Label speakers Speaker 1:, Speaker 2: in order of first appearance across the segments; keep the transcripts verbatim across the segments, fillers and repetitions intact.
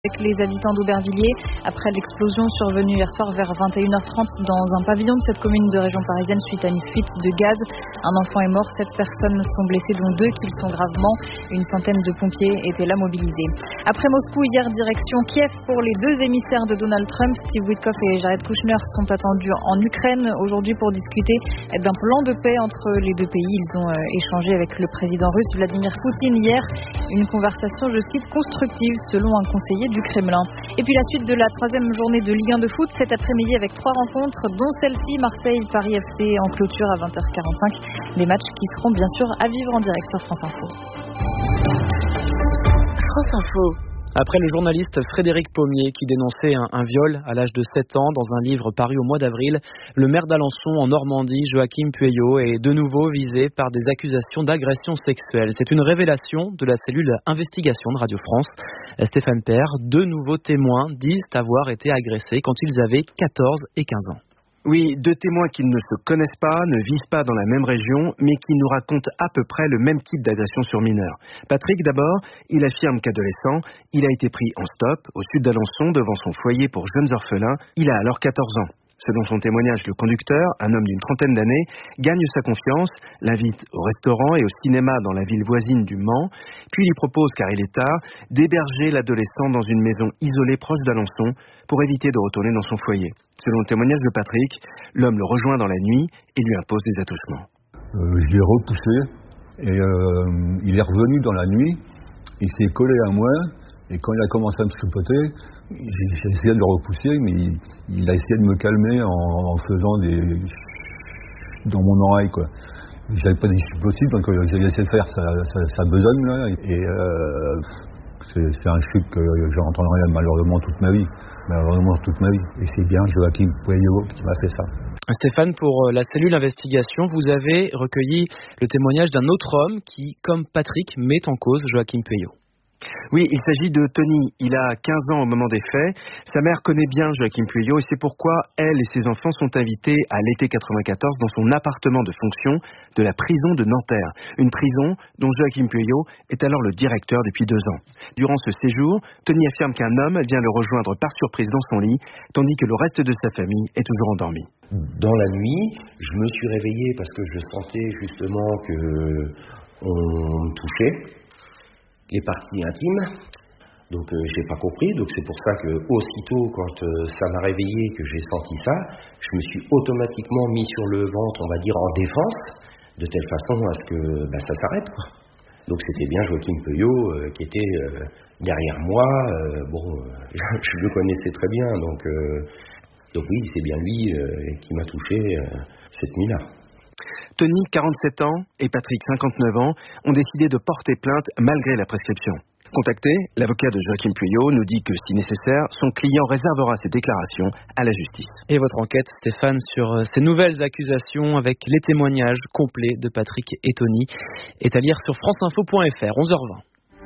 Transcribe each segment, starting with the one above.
Speaker 1: avec les habitants d'Aubervilliers après l'explosion survenue hier soir vers vingt et une heures trente dans un pavillon de cette commune de région parisienne suite à une fuite de gaz. Un enfant est mort, sept personnes sont blessées, dont deux qui sont gravement. Une centaine de pompiers étaient là mobilisés. Après Moscou, hier, direction Kiev pour les deux émissaires de Donald Trump. Steve Witkoff et Jared Kushner sont attendus en Ukraine aujourd'hui pour discuter d'un plan de paix entre les deux pays. Ils ont échangé avec le président russe Vladimir Poutine hier. Une conversation, je cite, constructive selon un conseiller du Kremlin. Et puis la suite de la troisième journée de Ligue un de foot cet après-midi avec trois rencontres, dont celle-ci, Marseille-Paris F C en clôture à vingt heures quarante-cinq. Des matchs qui seront bien sûr à vivre en direct sur France Info.
Speaker 2: France Info.
Speaker 3: Après le journaliste Frédéric Pommier qui dénonçait un, un viol à l'âge de sept ans dans un livre paru au mois d'avril, le maire d'Alençon en Normandie, Joachim Pueyo, est de nouveau visé par des accusations d'agression sexuelle. C'est une révélation de la cellule investigation de Radio France. Stéphane Père, deux nouveaux témoins disent avoir été agressés quand ils avaient quatorze et quinze ans.
Speaker 4: Oui, deux témoins qui ne se connaissent pas, ne vivent pas dans la même région, mais qui nous racontent à peu près le même type d'agression sur mineurs. Patrick, d'abord, il affirme qu'adolescent, il a été pris en stop au sud d'Alençon devant son foyer pour jeunes orphelins. Il a alors quatorze ans. Selon son témoignage, le conducteur, un homme d'une trentaine d'années, gagne sa confiance, l'invite au restaurant et au cinéma dans la ville voisine du Mans, puis lui propose, car il est tard, d'héberger l'adolescent dans une maison isolée proche d'Alençon pour éviter de retourner dans son foyer. Selon le témoignage de Patrick, l'homme le rejoint dans la nuit et lui impose des attouchements.
Speaker 5: Euh, je l'ai repoussé et euh, il est revenu dans la nuit, il s'est collé à moi. Et quand il a commencé à me choupoter, j'ai essayé de le repousser, mais il, il a essayé de me calmer en, en faisant des... dans mon oreille, quoi. J'avais pas d'issue possible, donc j'ai laissé faire sa, sa, sa besogne, là. Et euh, c'est, c'est un truc que j'entendrai malheureusement toute ma vie. Malheureusement toute ma vie. Et c'est bien Joachim Pueyo qui m'a fait ça.
Speaker 3: Stéphane, pour la cellule investigation, vous avez recueilli le témoignage d'un autre homme qui, comme Patrick, met en cause Joachim Pueyo.
Speaker 4: Oui, il s'agit de Tony. Il a quinze ans au moment des faits. Sa mère connaît bien Joachim Pueyo et c'est pourquoi elle et ses enfants sont invités à l'été quatre-vingt-quatorze dans son appartement de fonction de la prison de Nanterre. Une prison dont Joachim Pueyo est alors le directeur depuis deux ans. Durant ce séjour, Tony affirme qu'un homme vient le rejoindre par surprise dans son lit, tandis que le reste de sa famille est toujours endormi.
Speaker 6: Dans la nuit, je me suis réveillé parce que je sentais justement qu'on me touchait les parties intimes, donc euh, j'ai pas compris, donc c'est pour ça que aussitôt quand euh, ça m'a réveillé, que j'ai senti ça, je me suis automatiquement mis sur le ventre, on va dire en défense, de telle façon à ce que bah, ça s'arrête, quoi. Donc c'était bien Joachim Pueyo euh, qui était euh, derrière moi, euh, bon, euh, je le connaissais très bien, donc, euh, donc oui, c'est bien lui euh, qui m'a touché euh, cette nuit-là.
Speaker 4: Tony, quarante-sept ans, et Patrick, cinquante-neuf ans, ont décidé de porter plainte malgré la prescription. Contacté, l'avocat de Joachim Pueyo nous dit que, si nécessaire, son client réservera ses déclarations à la justice.
Speaker 3: Et votre enquête, Stéphane, sur ces nouvelles accusations avec les témoignages complets de Patrick et Tony est à lire sur franceinfo point f r, onze heures vingt.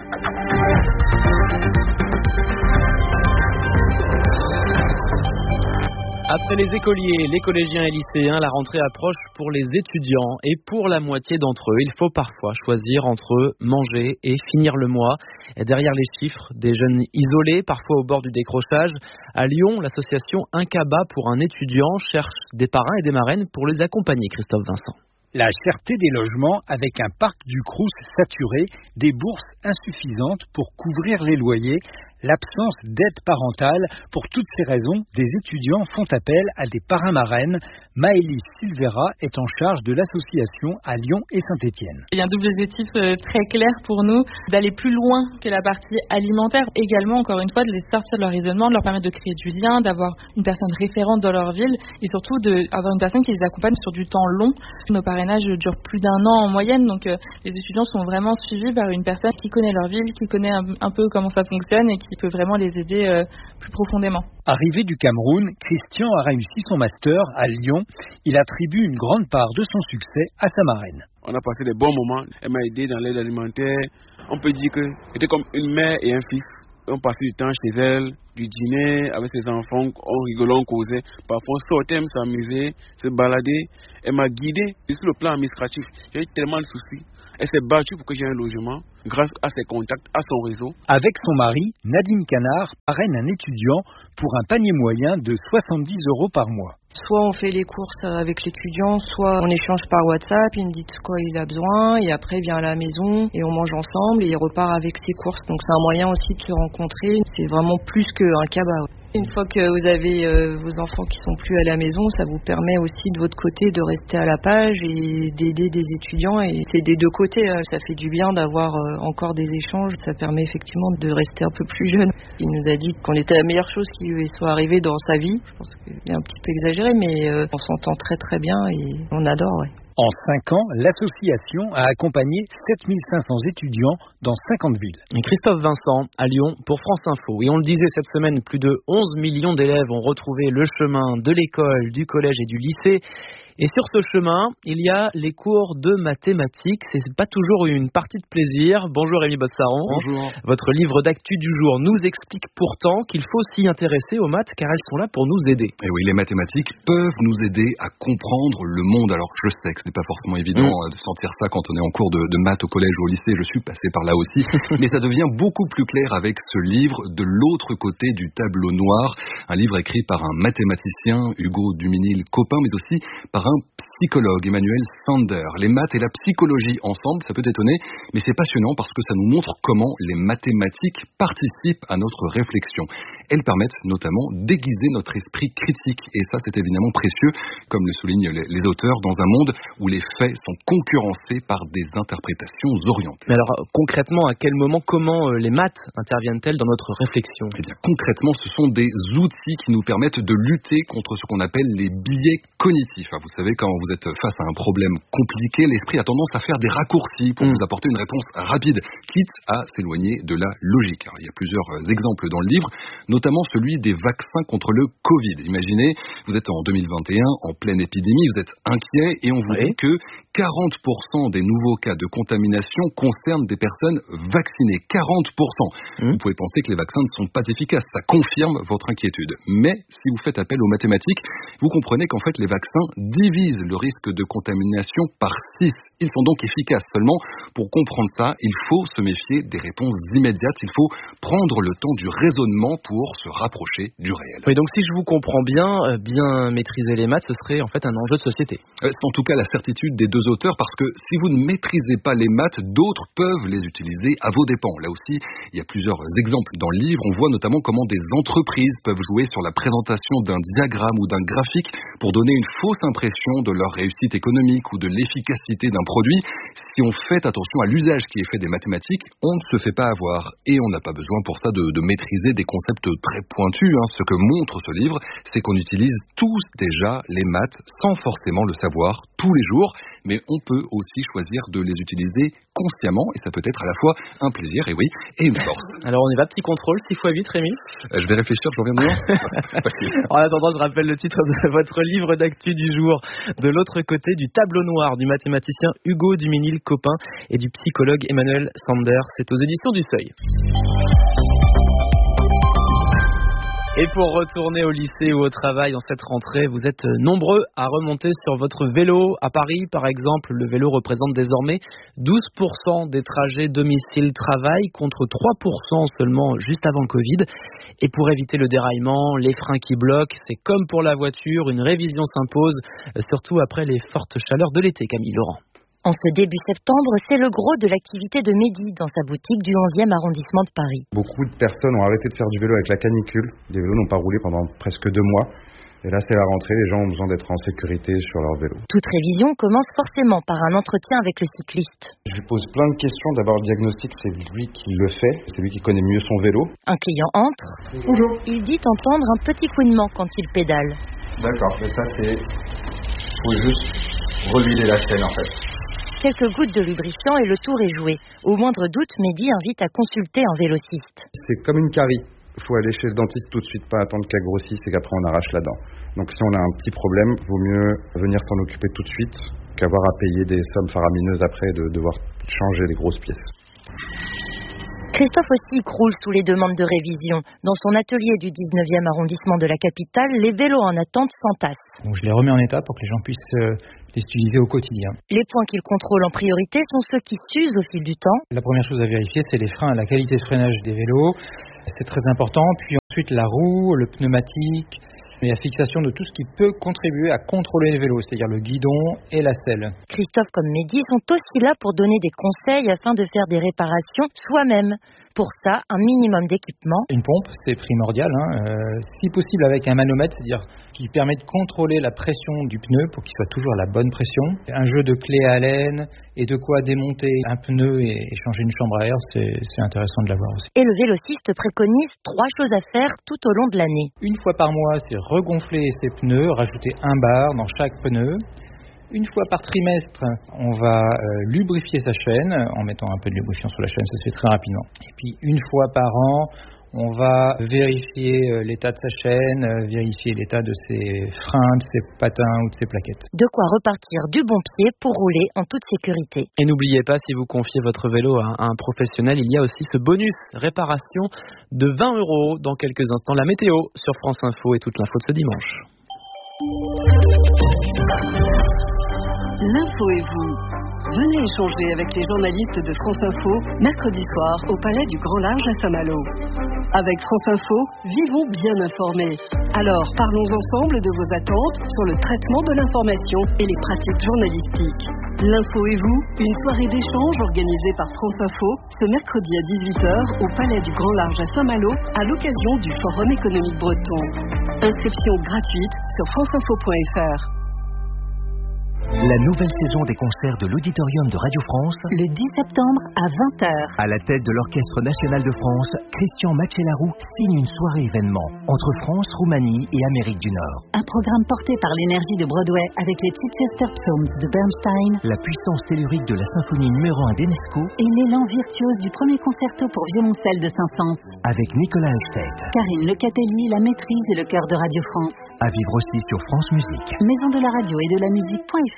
Speaker 3: Après les écoliers, les collégiens et lycéens, la rentrée approche pour les étudiants et pour la moitié d'entre eux, il faut parfois choisir entre manger et finir le mois. Et derrière les chiffres, des jeunes isolés, parfois au bord du décrochage. À Lyon, l'association Un Cabas pour un étudiant cherche des parrains et des marraines pour les accompagner, Christophe Vincent.
Speaker 7: La cherté des logements avec un parc du Crous saturé, des bourses insuffisantes pour couvrir les loyers, l'absence d'aide parentale. Pour toutes ces raisons, des étudiants font appel à des parrains-marraines. Maëlys Silvera est en charge de l'association à Lyon et Saint-Étienne.
Speaker 8: Il y a un double objectif très clair pour nous, d'aller plus loin que la partie alimentaire. Également, encore une fois, de les sortir de leur isolement, de leur permettre de créer du lien, d'avoir une personne référente dans leur ville et surtout d'avoir une personne qui les accompagne sur du temps long. Nos parrainages durent plus d'un an en moyenne, donc euh, les étudiants sont vraiment suivis par une personne qui connaît leur ville, qui connaît un, un peu comment ça fonctionne et qui peut vraiment les aider euh, plus profondément.
Speaker 7: Arrivé du Cameroun, Christian a réussi son master à Lyon. Il attribue une grande part de son succès à sa marraine.
Speaker 9: On a passé des bons moments. Elle m'a aidé dans l'aide alimentaire. On peut dire que c'était comme une mère et un fils. On passait du temps chez elle. du dîner avec ses enfants, on rigolait, on causait. Parfois, on sortait, on s'amusait, se balader. Elle m'a guidé sur le plan administratif. J'ai eu tellement de soucis. Elle s'est battue pour que j'ai un logement grâce à ses contacts, à son réseau.
Speaker 7: Avec son mari, Nadine Canard parraine un étudiant pour un panier moyen de soixante-dix euros par mois.
Speaker 2: Soit on fait les courses avec l'étudiant, soit on échange par WhatsApp, il me dit de quoi il a besoin, et après il vient à la maison et on mange ensemble et il repart avec ses courses. Donc c'est un moyen aussi de se rencontrer, c'est vraiment plus qu'un cabas. Une fois que vous avez euh, vos enfants qui sont plus à la maison, ça vous permet aussi de votre côté de rester à la page et d'aider des étudiants. Et c'est des deux côtés, hein. Ça fait du bien d'avoir euh, encore des échanges. Ça permet effectivement de rester un peu plus jeune. Il nous a dit qu'on était la meilleure chose qui lui soit arrivée dans sa vie. Je pense qu'il est un petit peu exagéré, mais euh, on s'entend très très bien et on adore. Ouais.
Speaker 7: En cinq ans, l'association a accompagné sept mille cinq cents étudiants dans cinquante villes.
Speaker 3: Et Christophe Vincent, à Lyon, pour France Info. Et on le disait cette semaine, plus de onze millions d'élèves ont retrouvé le chemin de l'école, du collège et du lycée. Et sur ce chemin, il y a les cours de mathématiques. C'est pas toujours une partie de plaisir. Bonjour Rémi Bossaron.
Speaker 10: Bonjour.
Speaker 3: Votre livre d'actu du jour nous explique pourtant qu'il faut s'y intéresser aux maths car elles sont là pour nous aider.
Speaker 10: Et oui, les mathématiques peuvent nous aider à comprendre le monde. Alors je sais que ce n'est pas forcément évident mmh. de sentir ça quand on est en cours de, de maths au collège ou au lycée. Je suis passé par là aussi. Mais ça devient beaucoup plus clair avec ce livre de l'autre côté du tableau noir. Un livre écrit par un mathématicien, Hugo Duminil-Copin, mais aussi par un psychologue, Emmanuel Sander. Les maths et la psychologie ensemble, ça peut étonner, mais c'est passionnant parce que ça nous montre comment les mathématiques participent à notre réflexion. Elles permettent notamment d'aiguiser notre esprit critique, et ça c'est évidemment précieux, comme le soulignent les, les auteurs, dans un monde où les faits sont concurrencés par des interprétations orientées.
Speaker 3: Mais alors concrètement, à quel moment, comment les maths interviennent-elles dans notre réflexion ?
Speaker 10: Eh bien concrètement, ce sont des outils qui nous permettent de lutter contre ce qu'on appelle les biais cognitifs. Vous savez, quand vous êtes face à un problème compliqué, l'esprit a tendance à faire des raccourcis pour mmh. vous apporter une réponse rapide, quitte à s'éloigner de la logique. Alors, il y a plusieurs exemples dans le livre, notamment celui des vaccins contre le Covid. Imaginez, vous êtes en deux mille vingt et un, en pleine épidémie, vous êtes inquiet et on vous oui. dit que quarante pour cent des nouveaux cas de contamination concernent des personnes vaccinées. quarante pour cent. Mmh. Vous pouvez penser que les vaccins ne sont pas efficaces. Ça confirme votre inquiétude. Mais si vous faites appel aux mathématiques, vous comprenez qu'en fait, les vaccins divisent le risque de contamination par six. Ils sont donc efficaces. Seulement, pour comprendre ça, il faut se méfier des réponses immédiates. Il faut prendre le temps du raisonnement pour se rapprocher du réel.
Speaker 3: Oui, donc si je vous comprends bien, bien maîtriser les maths, ce serait en fait un enjeu de société.
Speaker 10: C'est en tout cas la certitude des deux auteurs, parce que si vous ne maîtrisez pas les maths, d'autres peuvent les utiliser à vos dépens. Là aussi, il y a plusieurs exemples dans le livre. On voit notamment comment des entreprises peuvent jouer sur la présentation d'un diagramme ou d'un graphique pour donner une fausse impression de leur réussite économique ou de l'efficacité d'un produit. Si on fait attention à l'usage qui est fait des mathématiques, on ne se fait pas avoir. Et on n'a pas besoin pour ça de, de maîtriser des concepts très pointus. Hein. Ce que montre ce livre, c'est qu'on utilise tous déjà les maths sans forcément le savoir tous les jours. Mais on peut aussi choisir de les utiliser consciemment, et ça peut être à la fois un plaisir, et oui, et une force.
Speaker 3: Alors on y va, petit contrôle, six fois huit, Rémi
Speaker 10: euh, Je vais réfléchir, je reviens de moi.
Speaker 3: En attendant, je rappelle le titre de votre livre d'actu du jour, De l'autre côté du tableau noir, du mathématicien Hugo Duminil-Copin et du psychologue Emmanuel Sander. C'est aux éditions du Seuil. Et pour retourner au lycée ou au travail en cette rentrée, vous êtes nombreux à remonter sur votre vélo. À Paris, par exemple, le vélo représente désormais douze pour cent des trajets domicile-travail contre trois pour cent seulement juste avant le Covid. Et pour éviter le déraillement, les freins qui bloquent, c'est comme pour la voiture, une révision s'impose, surtout après les fortes chaleurs de l'été, Camille Laurent.
Speaker 11: En ce début septembre, c'est le gros de l'activité de Mehdi dans sa boutique du onzième arrondissement de Paris.
Speaker 12: Beaucoup de personnes ont arrêté de faire du vélo avec la canicule. Les vélos n'ont pas roulé pendant presque deux mois. Et là, c'est la rentrée, les gens ont besoin d'être en sécurité sur leur vélo.
Speaker 11: Toute révision commence forcément par un entretien avec le cycliste.
Speaker 12: Je lui pose plein de questions. D'abord, le diagnostic, c'est lui qui le fait. C'est lui qui connaît mieux son vélo.
Speaker 11: Un client entre.
Speaker 12: Bonjour.
Speaker 11: Il dit entendre un petit couinement quand il pédale.
Speaker 12: D'accord, mais ça, c'est... Il faut juste rehuiler la chaîne, en fait.
Speaker 11: Quelques gouttes de lubrifiant et le tour est joué. Au moindre doute, Mehdi invite à consulter un vélociste.
Speaker 12: C'est comme une carie. Il faut aller chez le dentiste tout de suite, pas attendre qu'elle grossisse et qu'après on arrache la dent. Donc si on a un petit problème, il vaut mieux venir s'en occuper tout de suite qu'avoir à payer des sommes faramineuses après de devoir changer les grosses pièces.
Speaker 11: Christophe aussi croule sous les demandes de révision. Dans son atelier du dix-neuvième arrondissement de la capitale, les vélos en attente s'entassent.
Speaker 13: Donc je les remets en état pour que les gens puissent euh, les utiliser au quotidien.
Speaker 11: Les points qu'il contrôle en priorité sont ceux qui s'usent au fil du temps.
Speaker 13: La première chose à vérifier, c'est les freins, la qualité de freinage des vélos. C'est très important. Puis ensuite la roue, le pneumatique et la fixation de tout ce qui peut contribuer à contrôler les vélos, c'est-à-dire le guidon et la selle.
Speaker 11: Christophe comme Mehdi sont aussi là pour donner des conseils afin de faire des réparations soi-même. Pour ça, un minimum d'équipement.
Speaker 13: Une pompe, c'est primordial. Hein. Euh, si possible avec un manomètre, c'est-à-dire qui permet de contrôler la pression du pneu pour qu'il soit toujours à la bonne pression. Un jeu de clés à laine et de quoi démonter un pneu et, et changer une chambre à air, c'est, c'est intéressant de l'avoir aussi.
Speaker 11: Et le vélociste préconise trois choses à faire tout au long de l'année.
Speaker 13: Une fois par mois, c'est regonfler ses pneus, rajouter un bar dans chaque pneu. Une fois par trimestre, on va euh, lubrifier sa chaîne en mettant un peu de lubrifiant sur la chaîne, ça se fait très rapidement. Et puis une fois par an, on va vérifier euh, l'état de sa chaîne, euh, vérifier l'état de ses freins, de ses patins ou de ses plaquettes.
Speaker 11: De quoi repartir du bon pied pour rouler en toute sécurité.
Speaker 3: Et n'oubliez pas, si vous confiez votre vélo à un professionnel, il y a aussi ce bonus réparation de vingt euros dans quelques instants. La météo sur France Info et toute l'info de ce dimanche.
Speaker 14: L'info et vous. Venez échanger avec les journalistes de France Info mercredi soir au Palais du Grand Large à Saint-Malo. Avec France Info, vivons bien informés. Alors, parlons ensemble de vos attentes sur le traitement de l'information et les pratiques journalistiques. L'info et vous, une soirée d'échange organisée par France Info ce mercredi à dix-huit heures au Palais du Grand Large à Saint-Malo à l'occasion du Forum économique breton. Inscription gratuite sur franceinfo point f r.
Speaker 15: La nouvelle saison des concerts de l'Auditorium de Radio France,
Speaker 14: le dix septembre à vingt heures.
Speaker 15: À la tête de l'Orchestre National de France, Christian Macellaro signe une soirée événement entre France, Roumanie et Amérique du Nord.
Speaker 14: Un programme porté par l'énergie de Broadway avec les Chichester Psalms de Bernstein,
Speaker 15: la puissance tellurique de la symphonie numéro un d'Enesco
Speaker 14: et l'élan virtuose du premier concerto pour violoncelle de Saint-Saëns.
Speaker 15: Avec Nicolas Hulstedt,
Speaker 14: Karine Lecatelli, la maîtrise et le chœur de Radio France.
Speaker 15: À vivre aussi sur France Musique.
Speaker 14: Maison de la radio et de la musique.fr.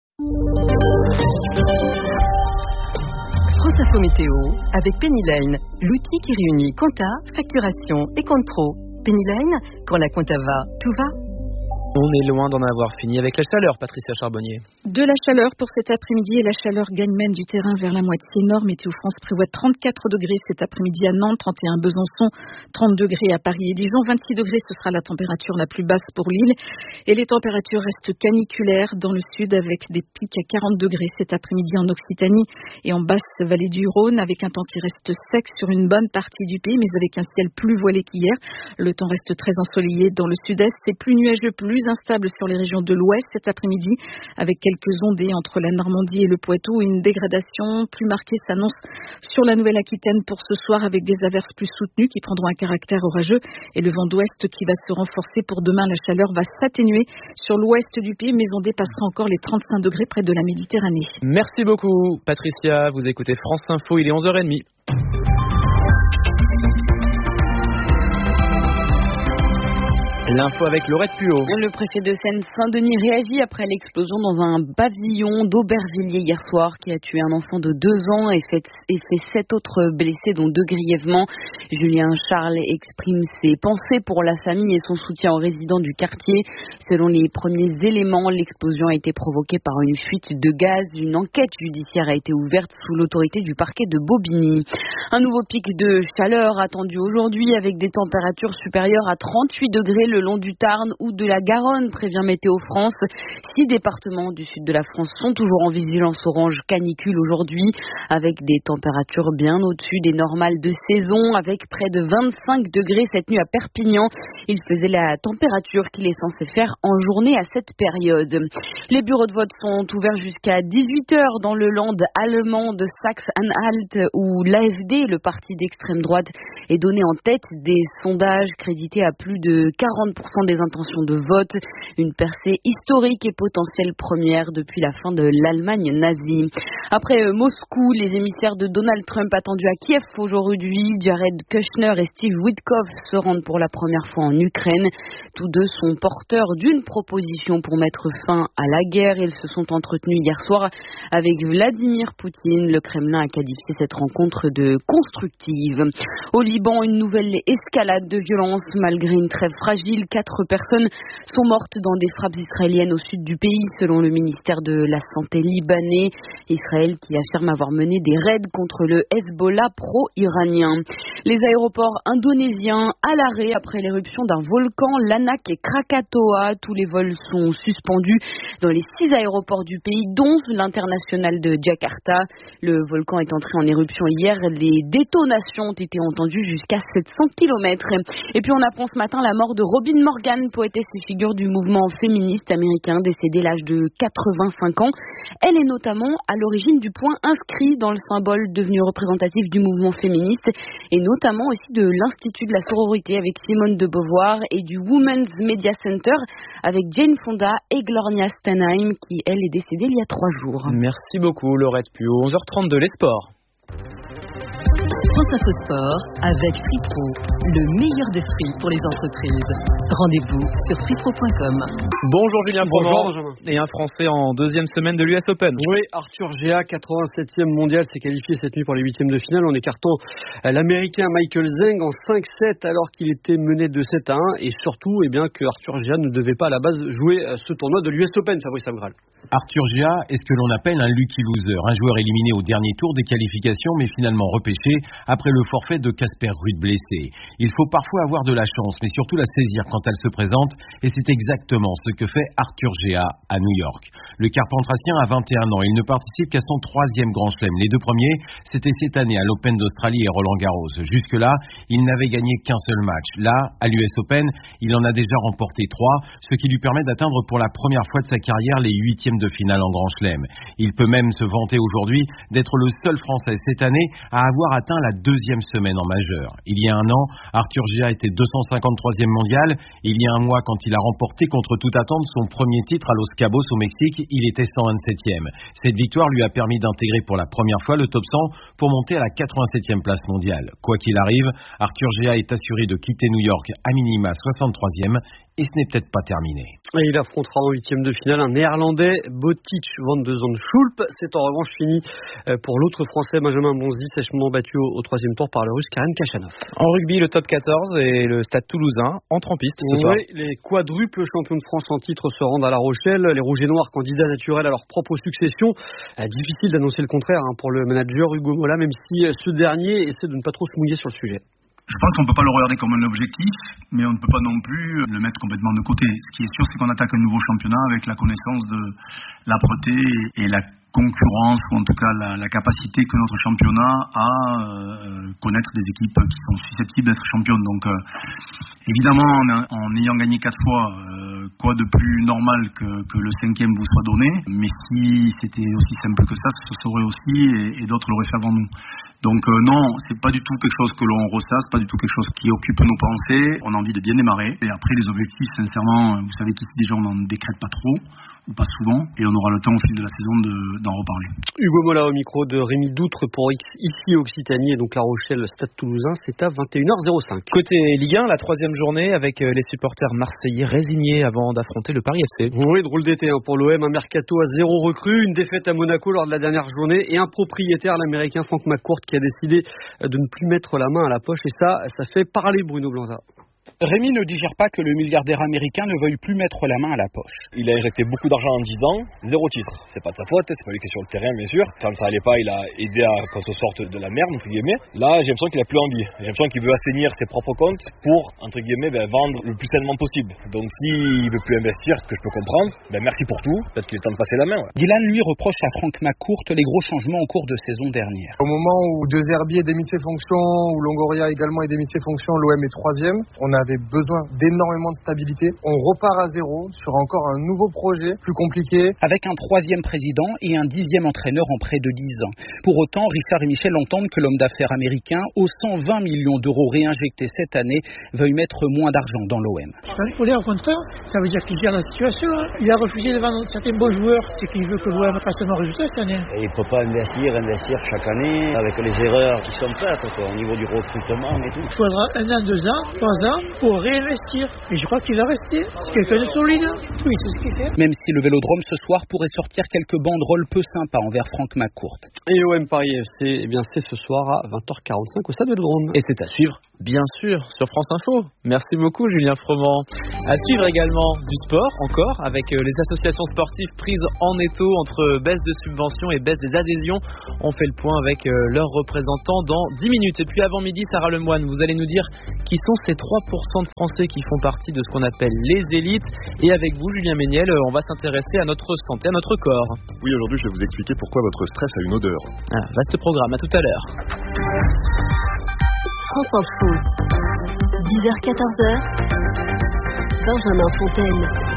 Speaker 14: France Info Météo avec Penny Lane, l'outil qui réunit compta, facturation et compte pro. Penny Lane, quand la compta va, tout va.
Speaker 3: On est loin d'en avoir fini avec la chaleur, Patricia Charbonnier.
Speaker 16: De la chaleur pour cet après-midi et la chaleur gagne même du terrain vers la moitié nord. Météo France prévoit trente-quatre degrés cet après-midi à Nantes, trente et un Besançon, trente degrés à Paris et Dijon, vingt-six degrés ce sera la température la plus basse pour l'île. Et les températures restent caniculaires dans le sud avec des pics à quarante degrés cet après-midi en Occitanie et en basse vallée du Rhône avec un temps qui reste sec sur une bonne partie du pays mais avec un ciel plus voilé qu'hier. Le temps reste très ensoleillé dans le sud-est, c'est plus nuageux, plus instable sur les régions de l'ouest cet après-midi avec quelques ondées entre la Normandie et le Poitou. Une dégradation plus marquée s'annonce sur la Nouvelle-Aquitaine pour ce soir avec des averses plus soutenues qui prendront un caractère orageux et le vent d'ouest qui va se renforcer pour demain. La chaleur va s'atténuer sur l'ouest du pays mais on dépassera encore les trente-cinq degrés près de la Méditerranée.
Speaker 3: Merci beaucoup Patricia, vous écoutez France Info, il est onze heures trente. L'info avec Laurette Puot.
Speaker 17: Le préfet de Seine-Saint-Denis réagit après l'explosion dans un pavillon d'Aubervilliers hier soir qui a tué un enfant de deux ans et fait, et fait sept autres blessés dont deux grièvement. Julien Charles exprime ses pensées pour la famille et son soutien aux résidents du quartier. Selon les premiers éléments, l'explosion a été provoquée par une fuite de gaz. Une enquête judiciaire a été ouverte sous l'autorité du parquet de Bobigny. Un nouveau pic de chaleur attendu aujourd'hui avec des températures supérieures à trente-huit degrés le long du Tarn ou de la Garonne, prévient Météo France. Six départements du sud de la France sont toujours en vigilance orange canicule aujourd'hui, avec des températures bien au-dessus des normales de saison, avec près de vingt-cinq degrés cette nuit à Perpignan. Il faisait la température qu'il est censé faire en journée à cette période. Les bureaux de vote sont ouverts jusqu'à dix-huit heures dans le land allemand de Saxe-Anhalt, où l'A F D, le parti d'extrême droite, est donné en tête des sondages crédités à plus de quarante cinquante pour cent des intentions de vote, une percée historique et potentielle première depuis la fin de l'Allemagne nazie. Après euh, Moscou, les émissaires de Donald Trump attendus à Kiev aujourd'hui, Jared Kushner et Steve Witkoff se rendent pour la première fois en Ukraine. Tous deux sont porteurs d'une proposition pour mettre fin à la guerre. Ils se sont entretenus hier soir avec Vladimir Poutine. Le Kremlin a qualifié cette rencontre de constructive. Au Liban, une nouvelle escalade de violence. Malgré une trêve fragile, quatre personnes sont mortes dans des frappes israéliennes au sud du pays, selon le ministère de la Santé libanais. Israël qui affirme avoir mené des raids contre le Hezbollah pro-iranien. Les aéroports indonésiens à l'arrêt après l'éruption d'un volcan, Lanak et Krakatoa. Tous les vols sont suspendus dans les six aéroports du pays, dont l'international de Jakarta. Le volcan est entré en éruption hier. Les détonations ont été entendues jusqu'à sept cents kilomètres. Et puis on apprend ce matin la mort de Robin Morgan, poétesse et figure du mouvement féministe américain, décédée à l'âge de quatre-vingt-cinq ans. Elle est notamment à l'origine du point inscrit dans le symbole devenu représentatif du mouvement féministe et notamment aussi de l'Institut de la sororité avec Simone de Beauvoir et du Women's Media Center avec Jane Fonda et Gloria Steinem qui, elle, est décédée il y a trois jours.
Speaker 3: Merci beaucoup, Laurette Puot. onze heures trente-deux, les sports.
Speaker 14: France Info Sport avec Fripro, le meilleur des fruits pour les entreprises. Rendez-vous sur fripro point com.
Speaker 3: Bonjour Julien
Speaker 18: Bonjour
Speaker 3: Benjamin. Et un Français en deuxième semaine de l'U S Open.
Speaker 18: Oui, Arthur Géa, quatre-vingt-septième mondial, s'est qualifié cette nuit pour les huitièmes de finale en écartant l'Américain Michael Zeng en cinq sept alors qu'il était mené de sept à un et surtout eh bien, que Arthur Géa ne devait pas à la base jouer ce tournoi de l'U S Open, Fabrice Abgral.
Speaker 19: Arthur Géa est ce que l'on appelle un lucky loser, un joueur éliminé au dernier tour des qualifications mais finalement repêché après le forfait de Casper Ruud blessé. Il faut parfois avoir de la chance, mais surtout la saisir quand elle se présente, et c'est exactement ce que fait Arthur Géa à New York. Le Carpentracien a vingt et un ans, il ne participe qu'à son troisième grand chelem. Les deux premiers, c'était cette année à l'Open d'Australie et Roland Garros. Jusque-là, il n'avait gagné qu'un seul match. Là, à l'U S Open, il en a déjà remporté trois, ce qui lui permet d'atteindre pour la première fois de sa carrière les huitièmes de finale en grand chelem. Il peut même se vanter aujourd'hui d'être le seul Français cette année à avoir atteint la deuxième semaine en majeur. Il y a un an, Arthur Géa était deux cent cinquante-troisième mondial. Il y a un mois, quand il a remporté contre toute attente son premier titre à Los Cabos au Mexique, il était cent vingt-septième. Cette victoire lui a permis d'intégrer pour la première fois le top cent pour monter à la quatre-vingt-septième place mondiale. Quoi qu'il arrive, Arthur Géa est assuré de quitter New York à minima soixante-troisième et ce n'est peut-être pas terminé.
Speaker 18: Et il affrontera en huitième de finale un Néerlandais, Botic van de Zandschulp. C'est en revanche fini pour l'autre Français, Benjamin Bonzi, sèchement battu au, au troisième tour par le Russe Karen Khachanov.
Speaker 3: En rugby, le top quatorze et le Stade Toulousain entrent en piste ce soir.
Speaker 18: Oui, les quadruples champions de France en titre se rendent à La Rochelle. Les Rouges et Noirs, candidats naturels à leur propre succession. Euh, difficile d'annoncer le contraire hein, pour le manager Hugo Mola, même si ce dernier essaie de ne pas trop se mouiller sur le sujet.
Speaker 20: Je pense qu'on ne peut pas le regarder comme un objectif, mais on ne peut pas non plus le mettre complètement de côté. Ce qui est sûr, c'est qu'on attaque un nouveau championnat avec la connaissance de l'âpreté et la concurrence, ou en tout cas la, la capacité que notre championnat a euh, connaître des équipes qui sont susceptibles d'être championnes. Donc euh, évidemment, en, en ayant gagné quatre fois, euh, quoi de plus normal que, que le cinquième vous soit donné, mais si c'était aussi simple que ça, ce serait aussi, et, et d'autres l'auraient fait avant nous. Donc euh, non, c'est pas du tout quelque chose que l'on ressasse, pas du tout quelque chose qui occupe nos pensées. On a envie de bien démarrer. Et après, les objectifs, sincèrement, vous savez qu'ici déjà on n'en décrète pas trop, ou pas souvent, et on aura le temps au fil de la saison de, d'en reparler.
Speaker 18: Hugo Mola au micro de Rémi Doutre pour X, ici Occitanie, et donc La Rochelle, Stade Toulousain, c'est à vingt et une heures cinq.
Speaker 3: Côté Ligue un, la troisième journée avec les supporters marseillais résignés avant d'affronter le Paris F C.
Speaker 18: Oui, drôle d'été hein, pour l'O M, un mercato à zéro recrue, une défaite à Monaco lors de la dernière journée, et un propriétaire, l'américain Frank McCourt, qui a décidé de ne plus mettre la main à la poche, et ça, ça fait parler Bruno Blanza.
Speaker 21: Rémi ne digère pas que le milliardaire américain ne veuille plus mettre la main à la poche.
Speaker 22: Il a injecté beaucoup d'argent en dix ans, zéro titre. C'est pas de sa faute, c'est pas lui qui est sur le terrain, bien sûr. Quand ça allait pas, il a aidé à qu'on se sorte de la merde, entre guillemets. Là, j'ai l'impression qu'il a plus envie. J'ai l'impression qu'il veut assainir ses propres comptes pour, entre guillemets, ben, vendre le plus sainement possible. Donc s'il veut plus investir, ce que je peux comprendre, ben, merci pour tout. Peut-être qu'il est temps de passer la main. Ouais.
Speaker 21: Dylan, lui, reproche à Frank McCourt les gros changements au cours de saison dernière.
Speaker 23: Au moment où De Zerbi est démis de ses fonctions, où Longoria également est démis de ses fonctions, l'O M est troisième. On a
Speaker 1: avait besoin d'énormément de stabilité. On repart à zéro sur encore un nouveau projet plus compliqué.
Speaker 21: Avec un troisième président et un dixième entraîneur en près de dix ans. Pour autant, Richard et Michel entendent que l'homme d'affaires américain, aux cent vingt millions d'euros réinjectés cette année, veuille mettre moins d'argent dans l'O M.
Speaker 5: Pour lui, au contraire, ça veut dire qu'il gère la situation. Hein. Il a refusé de vendre certains bons joueurs, c'est qu'il veut que l'O M fasse un bon résultat cette année.
Speaker 23: Et il ne peut pas investir, investir chaque année avec les erreurs qui sont faites quoi, au niveau du recrutement et tout.
Speaker 5: Il faudra un an, deux ans, trois ans pour réinvestir. Et je crois qu'il va rester. C'est quelqu'un de solide. Oui, c'est ce qu'il fait.
Speaker 21: Même si le Vélodrome ce soir pourrait sortir quelques banderoles peu sympas envers Franck McCourt.
Speaker 18: Et O M Paris F C, eh bien c'est ce soir à vingt heures quarante-cinq au Stade Vélodrome.
Speaker 3: Et c'est à suivre, bien sûr, sur France Info. Merci beaucoup Julien Froment. À suivre également du sport encore avec les associations sportives prises en étau entre baisse de subventions et baisse des adhésions. On fait le point avec leurs représentants dans dix minutes. Et puis avant midi, Sarah Lemoine, vous allez nous dire qui sont ces trois pour cent de Français qui font partie de ce qu'on appelle les élites. Et avec vous, Julien Méniel, on va s'intéresser à notre santé, à notre corps.
Speaker 24: Oui, aujourd'hui, je vais vous expliquer pourquoi votre stress a une odeur.
Speaker 3: Ah, vaste programme, à tout à l'heure.
Speaker 14: France Info, dix heures quatorze heures, Benjamin Fontaine.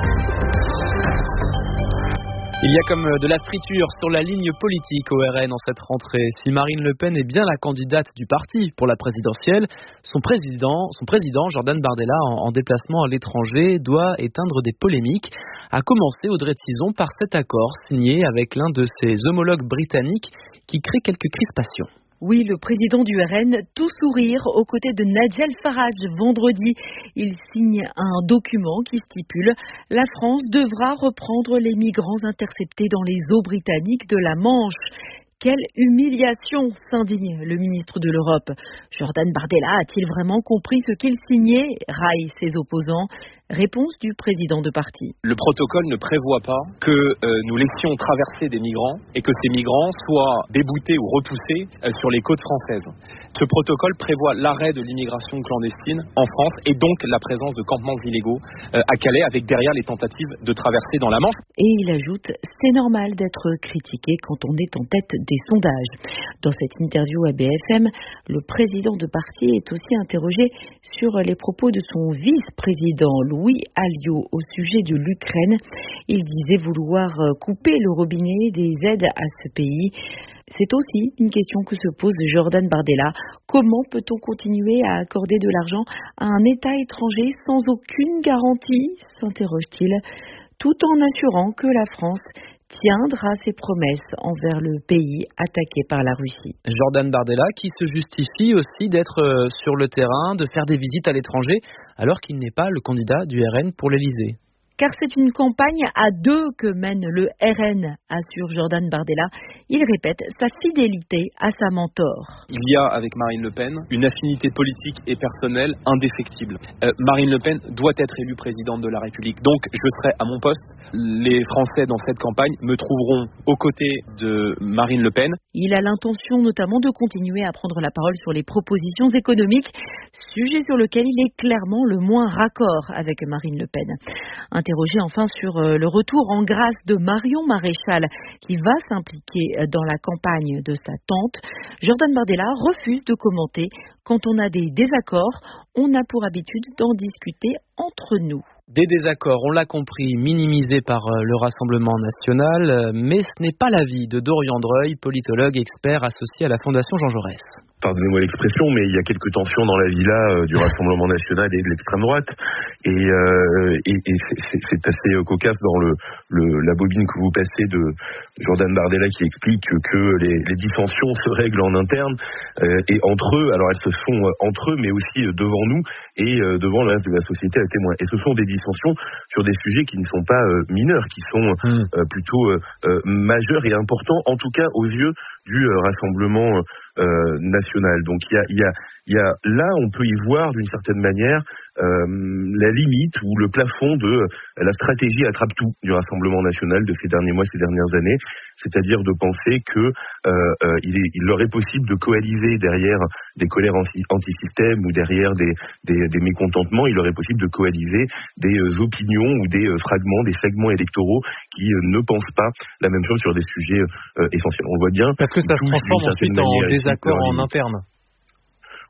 Speaker 3: Il y a comme de la friture sur la ligne politique au R N en cette rentrée. Si Marine Le Pen est bien la candidate du parti pour la présidentielle, son président, son président Jordan Bardella, en, en déplacement à l'étranger, doit éteindre des polémiques. À commencer, Audrey Tizon, par cet accord signé avec l'un de ses homologues britanniques qui crée quelques crispations.
Speaker 11: Oui, le président du R N, tout sourire, aux côtés de Nigel Farage vendredi. Il signe un document qui stipule « La France devra reprendre les migrants interceptés dans les eaux britanniques de la Manche ». Quelle humiliation, s'indigne le ministre de l'Europe. Jordan Bardella a-t-il vraiment compris ce qu'il signait ? Raille ses opposants. Réponse du président de parti.
Speaker 25: Le protocole ne prévoit pas que euh, nous laissions traverser des migrants et que ces migrants soient déboutés ou repoussés euh, sur les côtes françaises. Ce protocole prévoit l'arrêt de l'immigration clandestine en France et donc la présence de campements illégaux euh, à Calais avec derrière les tentatives de traverser dans la Manche.
Speaker 11: Et il ajoute, c'est normal d'être critiqué quand on est en tête des sondages. Dans cette interview à B F M, le président de parti est aussi interrogé sur les propos de son vice-président Louis Alliot au sujet de l'Ukraine. Il disait vouloir couper le robinet des aides à ce pays. C'est aussi une question que se pose Jordan Bardella. Comment peut-on continuer à accorder de l'argent à un État étranger sans aucune garantie, s'interroge-t-il, tout en assurant que la France tiendra ses promesses envers le pays attaqué par la Russie.
Speaker 3: Jordan Bardella qui se justifie aussi d'être sur le terrain, de faire des visites à l'étranger, alors qu'il n'est pas le candidat du R N pour l'Élysée.
Speaker 11: Car c'est une campagne à deux que mène le R N, assure Jordan Bardella. Il répète sa fidélité à sa mentor.
Speaker 25: Il y a avec Marine Le Pen une affinité politique et personnelle indéfectible. Euh, Marine Le Pen doit être élue présidente de la République. Donc je serai à mon poste. Les Français dans cette campagne me trouveront aux côtés de Marine Le Pen.
Speaker 11: Il a l'intention notamment de continuer à prendre la parole sur les propositions économiques, sujet sur lequel il est clairement le moins raccord avec Marine Le Pen. Interrogé enfin sur le retour en grâce de Marion Maréchal, qui va s'impliquer dans la campagne de sa tante, Jordan Bardella refuse de commenter. Quand on a des désaccords, on a pour habitude d'en discuter entre nous.
Speaker 3: Des désaccords, on l'a compris, minimisés par le Rassemblement national, mais ce n'est pas l'avis de Dorian Dreuil, politologue expert associé à la Fondation Jean Jaurès.
Speaker 26: Pardonnez-moi l'expression, mais il y a quelques tensions dans la villa euh, du Rassemblement national et de l'extrême droite, et, euh, et, et c'est, c'est assez cocasse dans le, le, la bobine que vous passez de Jordan Bardella qui explique que, que les, les dissensions se règlent en interne euh, et entre eux. Alors elles se font entre eux, mais aussi devant nous et euh, devant le reste de la société à témoin. Et ce sont des dissensions sur des sujets qui ne sont pas euh, mineurs, qui sont euh, plutôt euh, euh, majeurs et importants, en tout cas aux yeux du euh, Rassemblement euh, national. Donc il y a, il y a, il y a là, on peut y voir d'une certaine manière euh, la limite ou le plafond de euh, la stratégie attrape-tout du Rassemblement national de ces derniers mois, ces dernières années, c'est-à-dire de penser que euh, euh, il, est, il leur est possible de coaliser derrière des colères anti- anti-système ou derrière des, des, des mécontentements, il leur est possible de coaliser des euh, opinions ou des euh, fragments, des segments électoraux qui euh, ne pensent pas la même chose sur des sujets euh, essentiels. On voit bien.
Speaker 3: Parce que ça se transforme ensuite en désaccord en interne.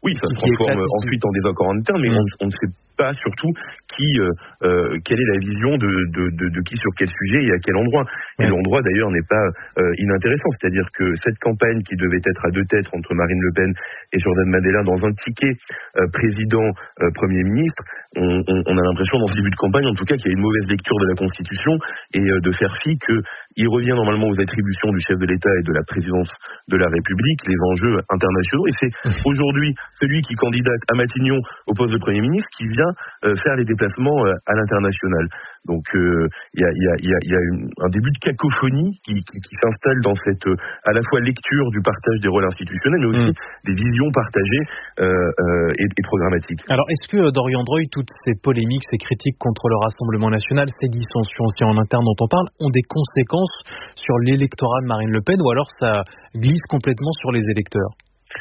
Speaker 26: Oui, ça se transforme ensuite en désaccord interne, mais mmh. on, on ne sait pas surtout qui, euh, euh, quelle est la vision de, de, de, de qui sur quel sujet et à quel endroit. Et mmh. l'endroit d'ailleurs n'est pas euh, inintéressant, c'est-à-dire que cette campagne qui devait être à deux têtes entre Marine Le Pen et Jordan Bardella dans un ticket euh, président-premier euh, ministre, on, on, on a l'impression dans ce début de campagne en tout cas qu'il y a une mauvaise lecture de la Constitution et euh, de faire fi qu'il revient normalement aux attributions du chef de l'État et de la présidence de la République, les enjeux internationaux, et c'est aujourd'hui celui qui candidate à Matignon au poste de Premier ministre qui vient euh, faire les déplacements euh, à l'international. Donc il euh, y a, y a, y a, y a une, un début de cacophonie qui, qui, qui s'installe dans cette euh, à la fois lecture du partage des rôles institutionnels, mais aussi mmh. des visions partagées euh, euh, et, et programmatiques.
Speaker 2: Alors est-ce que Dorian Droy, toutes ces polémiques, ces critiques contre le Rassemblement national, ces dissensions aussi en interne dont on parle, ont des conséquences sur l'électorat de Marine Le Pen, ou alors ça glisse complètement sur les électeurs?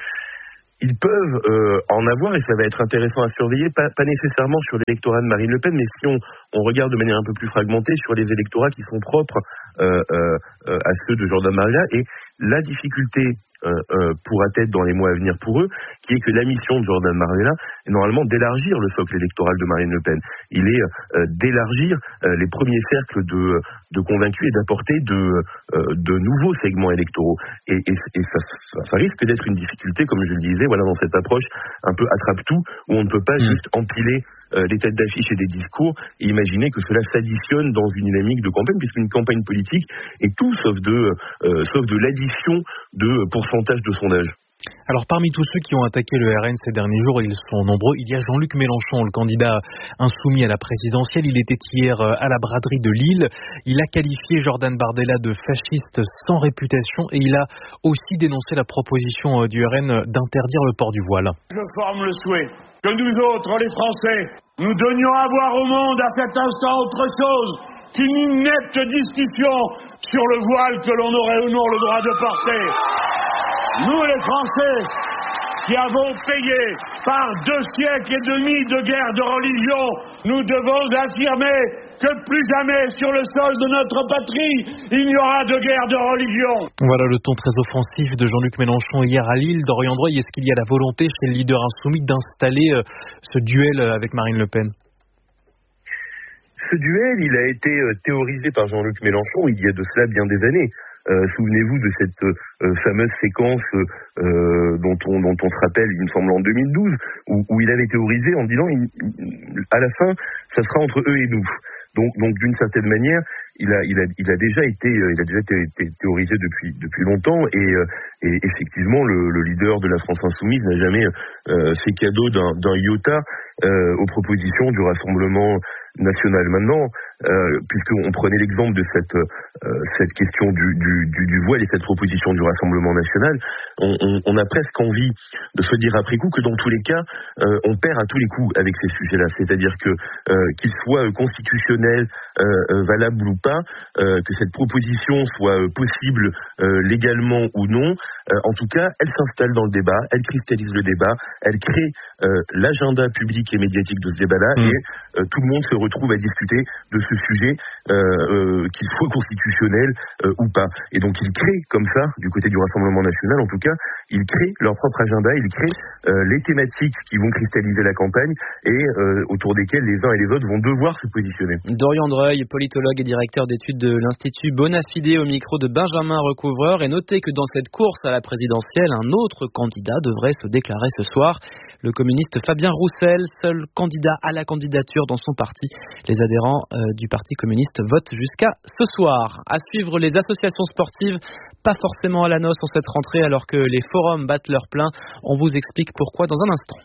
Speaker 26: Ils peuvent euh, en avoir, et ça va être intéressant à surveiller, pas, pas nécessairement sur l'électorat de Marine Le Pen, mais si on, on regarde de manière un peu plus fragmentée sur les électorats qui sont propres euh, euh, à ceux de Jordan Bardella, et la difficulté euh, euh, pourra être dans les mois à venir pour eux, qui est que la mission de Jordan Bardella est normalement d'élargir le socle électoral de Marine Le Pen. Il est euh, d'élargir euh, les premiers cercles de, de convaincus et d'apporter de, euh, de nouveaux segments électoraux. Et, et, et ça, ça risque d'être une difficulté, comme je le disais, voilà, dans cette approche un peu attrape-tout, où on ne peut pas mmh. juste empiler euh, des têtes d'affiche et des discours et imaginer que cela s'additionne dans une dynamique de campagne, puisqu'une campagne politique est tout sauf de, euh, sauf de l'addition de pourcentage de sondage.
Speaker 2: Alors parmi tous ceux qui ont attaqué le R N ces derniers jours, ils sont nombreux, il y a Jean-Luc Mélenchon, le candidat insoumis à la présidentielle. Il était hier à la braderie de Lille. Il a qualifié Jordan Bardella de fasciste sans réputation et il a aussi dénoncé la proposition du R N d'interdire le port du voile.
Speaker 4: Je forme le souhait que nous autres, les Français, nous donnions à voir au monde à cet instant autre chose qu'une inepte discussion sur le voile que l'on aurait ou non le droit de porter. Nous, les Français, qui avons payé par deux siècles et demi de guerre de religion, nous devons affirmer que plus jamais sur le sol de notre patrie, il n'y aura de guerre de religion.
Speaker 2: Voilà le ton très offensif de Jean-Luc Mélenchon hier à Lille. Dorian Droy, est-ce qu'il y a la volonté chez le leader insoumis d'installer euh, ce duel avec Marine Le Pen ?
Speaker 26: Ce duel, il a été euh, théorisé par Jean-Luc Mélenchon il y a de cela bien des années. Euh, souvenez-vous de cette euh, fameuse séquence euh, dont, on, dont on se rappelle, il me semble, en deux mille douze, où, où il avait théorisé en disant il, il, à la fin, ça sera entre eux et nous. Donc, donc d'une certaine manière, il a, il a, il a déjà été, il a déjà été, été théorisé depuis, depuis longtemps, et, et effectivement, le, le leader de la France insoumise n'a jamais euh, fait cadeau d'un, d'un iota euh, aux propositions du Rassemblement national. Maintenant, euh, puisqu'on prenait l'exemple de cette, euh, cette question du, du, du, du voile et cette proposition du Rassemblement national, on, on, on a presque envie de se dire après coup que dans tous les cas, euh, on perd à tous les coups avec ces sujets-là. C'est-à-dire que euh, qu'ils soient constitutionnels, euh, valables ou pas, euh, que cette proposition soit euh, possible euh, légalement ou non, euh, en tout cas, elle s'installe dans le débat, elle cristallise le débat, elle crée euh, l'agenda public et médiatique de ce débat-là, mmh. et euh, tout le monde se retrouve à discuter de ce sujet, euh, euh, qu'il soit constitutionnel euh, ou pas. Et donc ils créent comme ça, du côté du Rassemblement national en tout cas, ils créent leur propre agenda, ils créent euh, les thématiques qui vont cristalliser la campagne et euh, autour desquelles les uns et les autres vont devoir se positionner.
Speaker 3: Dorian Droy, politologue et directeur d'études de l'Institut Bonafide au micro de Benjamin Recouvreur. Et notez que dans cette course à la présidentielle, un autre candidat devrait se déclarer ce soir. Le communiste Fabien Roussel, seul candidat à la candidature dans son parti. Les adhérents euh, du Parti communiste votent jusqu'à ce soir. À suivre les associations sportives, pas forcément à la noce en cette rentrée alors que les forums battent leur plein. On vous explique pourquoi dans un instant.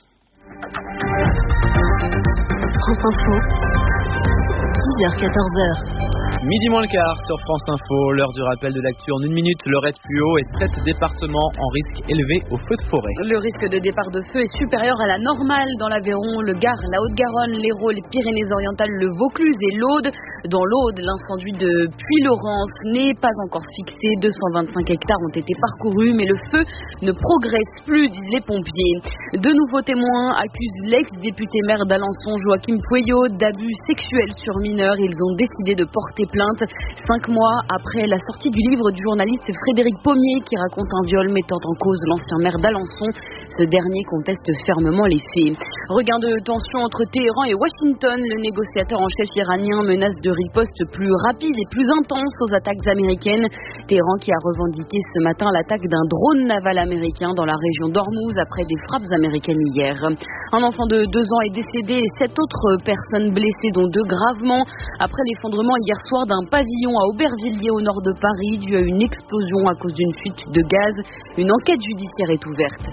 Speaker 14: France Info, dix heures quatorze heures.
Speaker 3: Midi moins le quart sur France Info, l'heure du rappel de l'actu en une minute. Lorette plus haut et sept départements en risque élevé au feu de forêt.
Speaker 17: Le risque de départ de feu est supérieur à la normale dans l'Aveyron, le Gard, la Haute-Garonne, l'Hérault, les Pyrénées-Orientales, le Vaucluse et l'Aude. Dans l'Aude, l'incendie de Puy-Laurence n'est pas encore fixé. deux cent vingt-cinq hectares ont été parcourus, mais le feu ne progresse plus, disent les pompiers. De nouveaux témoins accusent l'ex-député maire d'Alençon, Joachim Pueyo, d'abus sexuels sur mineurs. Ils ont décidé de porter plainte. Cinq mois après la sortie du livre du journaliste Frédéric Pommier qui raconte un viol mettant en cause l'ancien maire d'Alençon. Ce dernier conteste fermement les faits. Regain de tension entre Téhéran et Washington. Le négociateur en chef iranien menace de riposte plus rapide et plus intense aux attaques américaines. Téhéran qui a revendiqué ce matin l'attaque d'un drone naval américain dans la région d'Ormuz après des frappes américaines hier. Un enfant de deux ans est décédé et sept autres personnes blessées, dont deux gravement, après l'effondrement hier soir d'un pavillon à Aubervilliers au nord de Paris dû à une explosion à cause d'une fuite de gaz. Une enquête judiciaire est ouverte.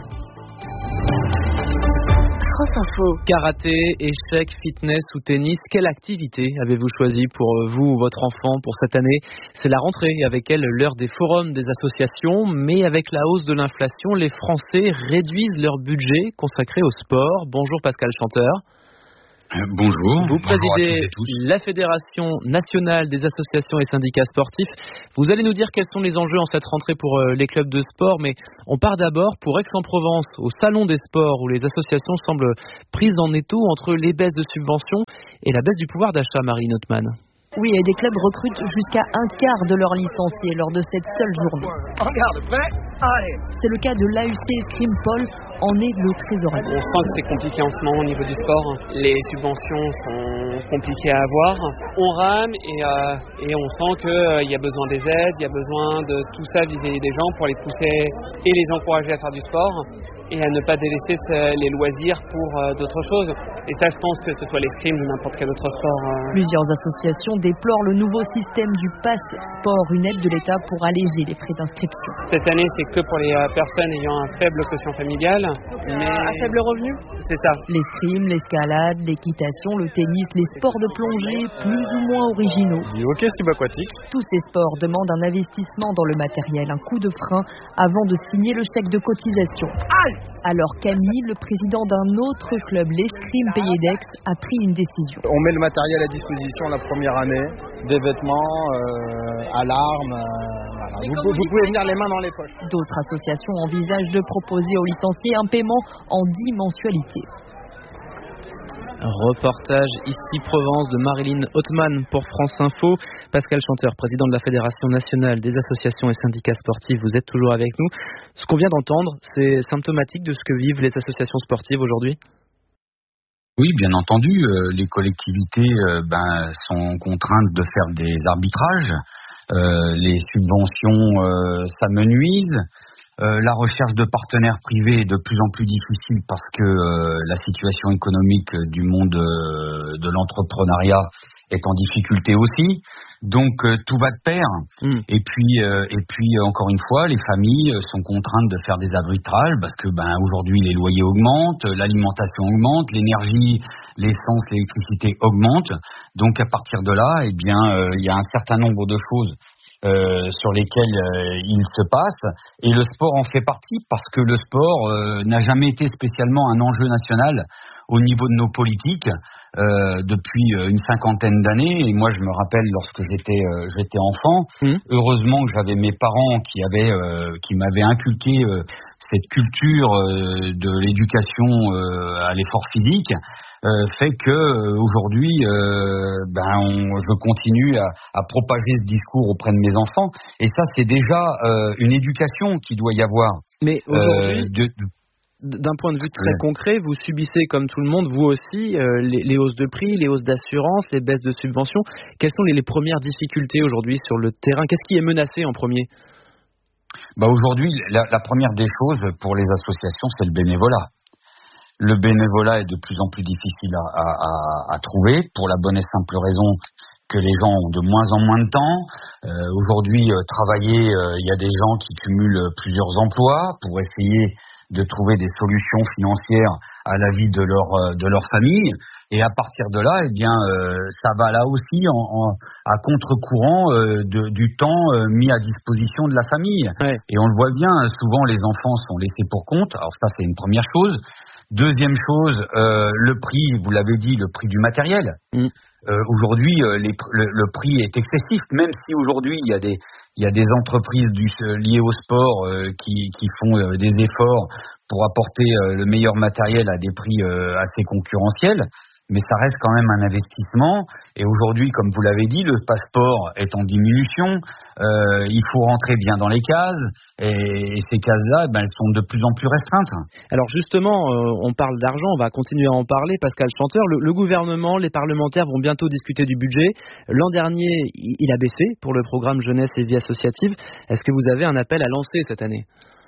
Speaker 17: France Info.
Speaker 3: Karaté, échecs, fitness ou tennis, quelle activité avez-vous choisi pour vous ou votre enfant pour cette année? C'est la rentrée et avec elle l'heure des forums des associations, mais avec la hausse de l'inflation, les Français réduisent leur budget consacré au sport. Bonjour Pascal Chanteur.
Speaker 6: Bonjour.
Speaker 3: Vous présidez
Speaker 6: Bonjour à tous et tous.
Speaker 3: la Fédération nationale des associations et syndicats sportifs. Vous allez nous dire quels sont les enjeux en cette rentrée pour les clubs de sport, mais on part d'abord pour Aix-en-Provence, au Salon des sports, où les associations semblent prises en étau entre les baisses de subventions et la baisse du pouvoir d'achat, Marie Notman.
Speaker 7: Oui, et des clubs recrutent jusqu'à un quart de leurs licenciés lors de cette seule journée.
Speaker 8: Regarde, prêt? Allez.
Speaker 7: C'est le cas de l'A U C Escrime. Paul en est le trésorier.
Speaker 9: On sent que c'est compliqué en ce moment au niveau du sport. Les subventions sont compliquées à avoir. On rame et, euh, et on sent qu'il euh, y a besoin des aides, il y a besoin de tout ça viser des gens pour les pousser et les encourager à faire du sport et à ne pas délaisser les loisirs pour euh, d'autres choses. Et ça, je pense que ce soit l'escrime ou n'importe quel autre sport. Euh...
Speaker 7: Plusieurs associations déplorent le nouveau système du pass sport, une aide de l'État pour alléger les frais d'inscription.
Speaker 9: Cette année, c'est que pour les euh, personnes ayant un faible quotient familial. Mais...
Speaker 7: Un faible revenu?
Speaker 9: C'est ça.
Speaker 7: L'escrime, l'escalade, l'équitation, le tennis, les sports de plongée, plus ou moins originaux.
Speaker 1: Du hockey subaquatique.
Speaker 7: Tous ces sports demandent un investissement dans le matériel, un coup de frein avant de signer le chèque de cotisation.
Speaker 8: Aïe!
Speaker 7: Alors Camille, le président d'un autre club, l'escrime Pays d'Aix, a pris une décision.
Speaker 1: On met le matériel à disposition la première année, des vêtements, euh, alarmes, euh, voilà. vous, vous pouvez venir les mains dans les poches.
Speaker 7: D'autres associations envisagent de proposer aux licenciés un paiement en dix mensualités.
Speaker 3: Reportage ici Provence de Marilyn Hotman pour France Info. Pascal Chanteur, président de la Fédération nationale des associations et syndicats sportifs, vous êtes toujours avec nous. Ce qu'on vient d'entendre, c'est symptomatique de ce que vivent les associations sportives aujourd'hui?
Speaker 6: Oui, bien entendu, euh, les collectivités euh, ben, sont contraintes de faire des arbitrages, euh, les subventions euh, s'amenuisent. Euh, la recherche de partenaires privés est de plus en plus difficile parce que euh, la situation économique du monde euh, de l'entrepreneuriat est en difficulté aussi. Donc euh, tout va de pair. Mmh. Et puis euh, et puis euh, encore une fois, les familles sont contraintes de faire des arbitrages parce que ben aujourd'hui les loyers augmentent, l'alimentation augmente, l'énergie, l'essence, l'électricité augmentent. Donc à partir de là, eh bien euh, il y a un certain nombre de choses Euh, sur lesquels euh, il se passe, et le sport en fait partie parce que le sport euh, n'a jamais été spécialement un enjeu national au niveau de nos politiques euh, depuis une cinquantaine d'années. Et moi je me rappelle lorsque j'étais euh, j'étais enfant, mmh. heureusement que j'avais mes parents qui avaient euh, qui m'avaient inculqué euh, cette culture euh, de l'éducation euh, à l'effort physique. Euh, fait que euh, aujourd'hui, euh, ben, on, je continue à, à propager ce discours auprès de mes enfants, et ça, c'est déjà euh, une éducation qu'il doit y avoir.
Speaker 3: Mais aujourd'hui,
Speaker 6: euh, de, de...
Speaker 3: d'un point de vue très ouais. concret, vous subissez comme tout le monde, vous aussi, euh, les, les hausses de prix, les hausses d'assurance, les baisses de subventions. Quelles sont les, les premières difficultés aujourd'hui sur le terrain? Qu'est-ce qui est menacé en premier?
Speaker 6: Bah aujourd'hui, la, la première des choses pour les associations, c'est le bénévolat. Le bénévolat est de plus en plus difficile à, à, à trouver pour la bonne et simple raison que les gens ont de moins en moins de temps. Euh, aujourd'hui, euh, travailler, euh, il y a des gens qui cumulent plusieurs emplois pour essayer de trouver des solutions financières à la vie de leur euh, de leur famille. Et à partir de là, eh bien, euh, ça va là aussi en, en, à contre-courant euh, de, du temps euh, mis à disposition de la famille. Ouais. Et on le voit bien, souvent les enfants sont laissés pour compte. Alors ça, c'est une première chose. Deuxième chose, euh, le prix, vous l'avez dit, le prix du matériel. Mm. Euh, aujourd'hui, euh, les, le, le prix est excessif, même si aujourd'hui il y a des il y a des entreprises du, euh, liées au sport euh, qui, qui font euh, des efforts pour apporter euh, le meilleur matériel à des prix euh, assez concurrentiels. mais ça reste quand même un investissement. Et aujourd'hui, comme vous l'avez dit, le passeport est en diminution. Euh, il faut rentrer bien dans les cases, et, et ces cases-là, ben, elles sont de plus en plus restreintes.
Speaker 3: Alors justement, euh, on parle d'argent, on va continuer à en parler. Pascal Chanteur, le, le gouvernement, les parlementaires vont bientôt discuter du budget. L'an dernier, il a baissé pour le programme jeunesse et vie associative. Est-ce que vous avez un appel à lancer cette année ?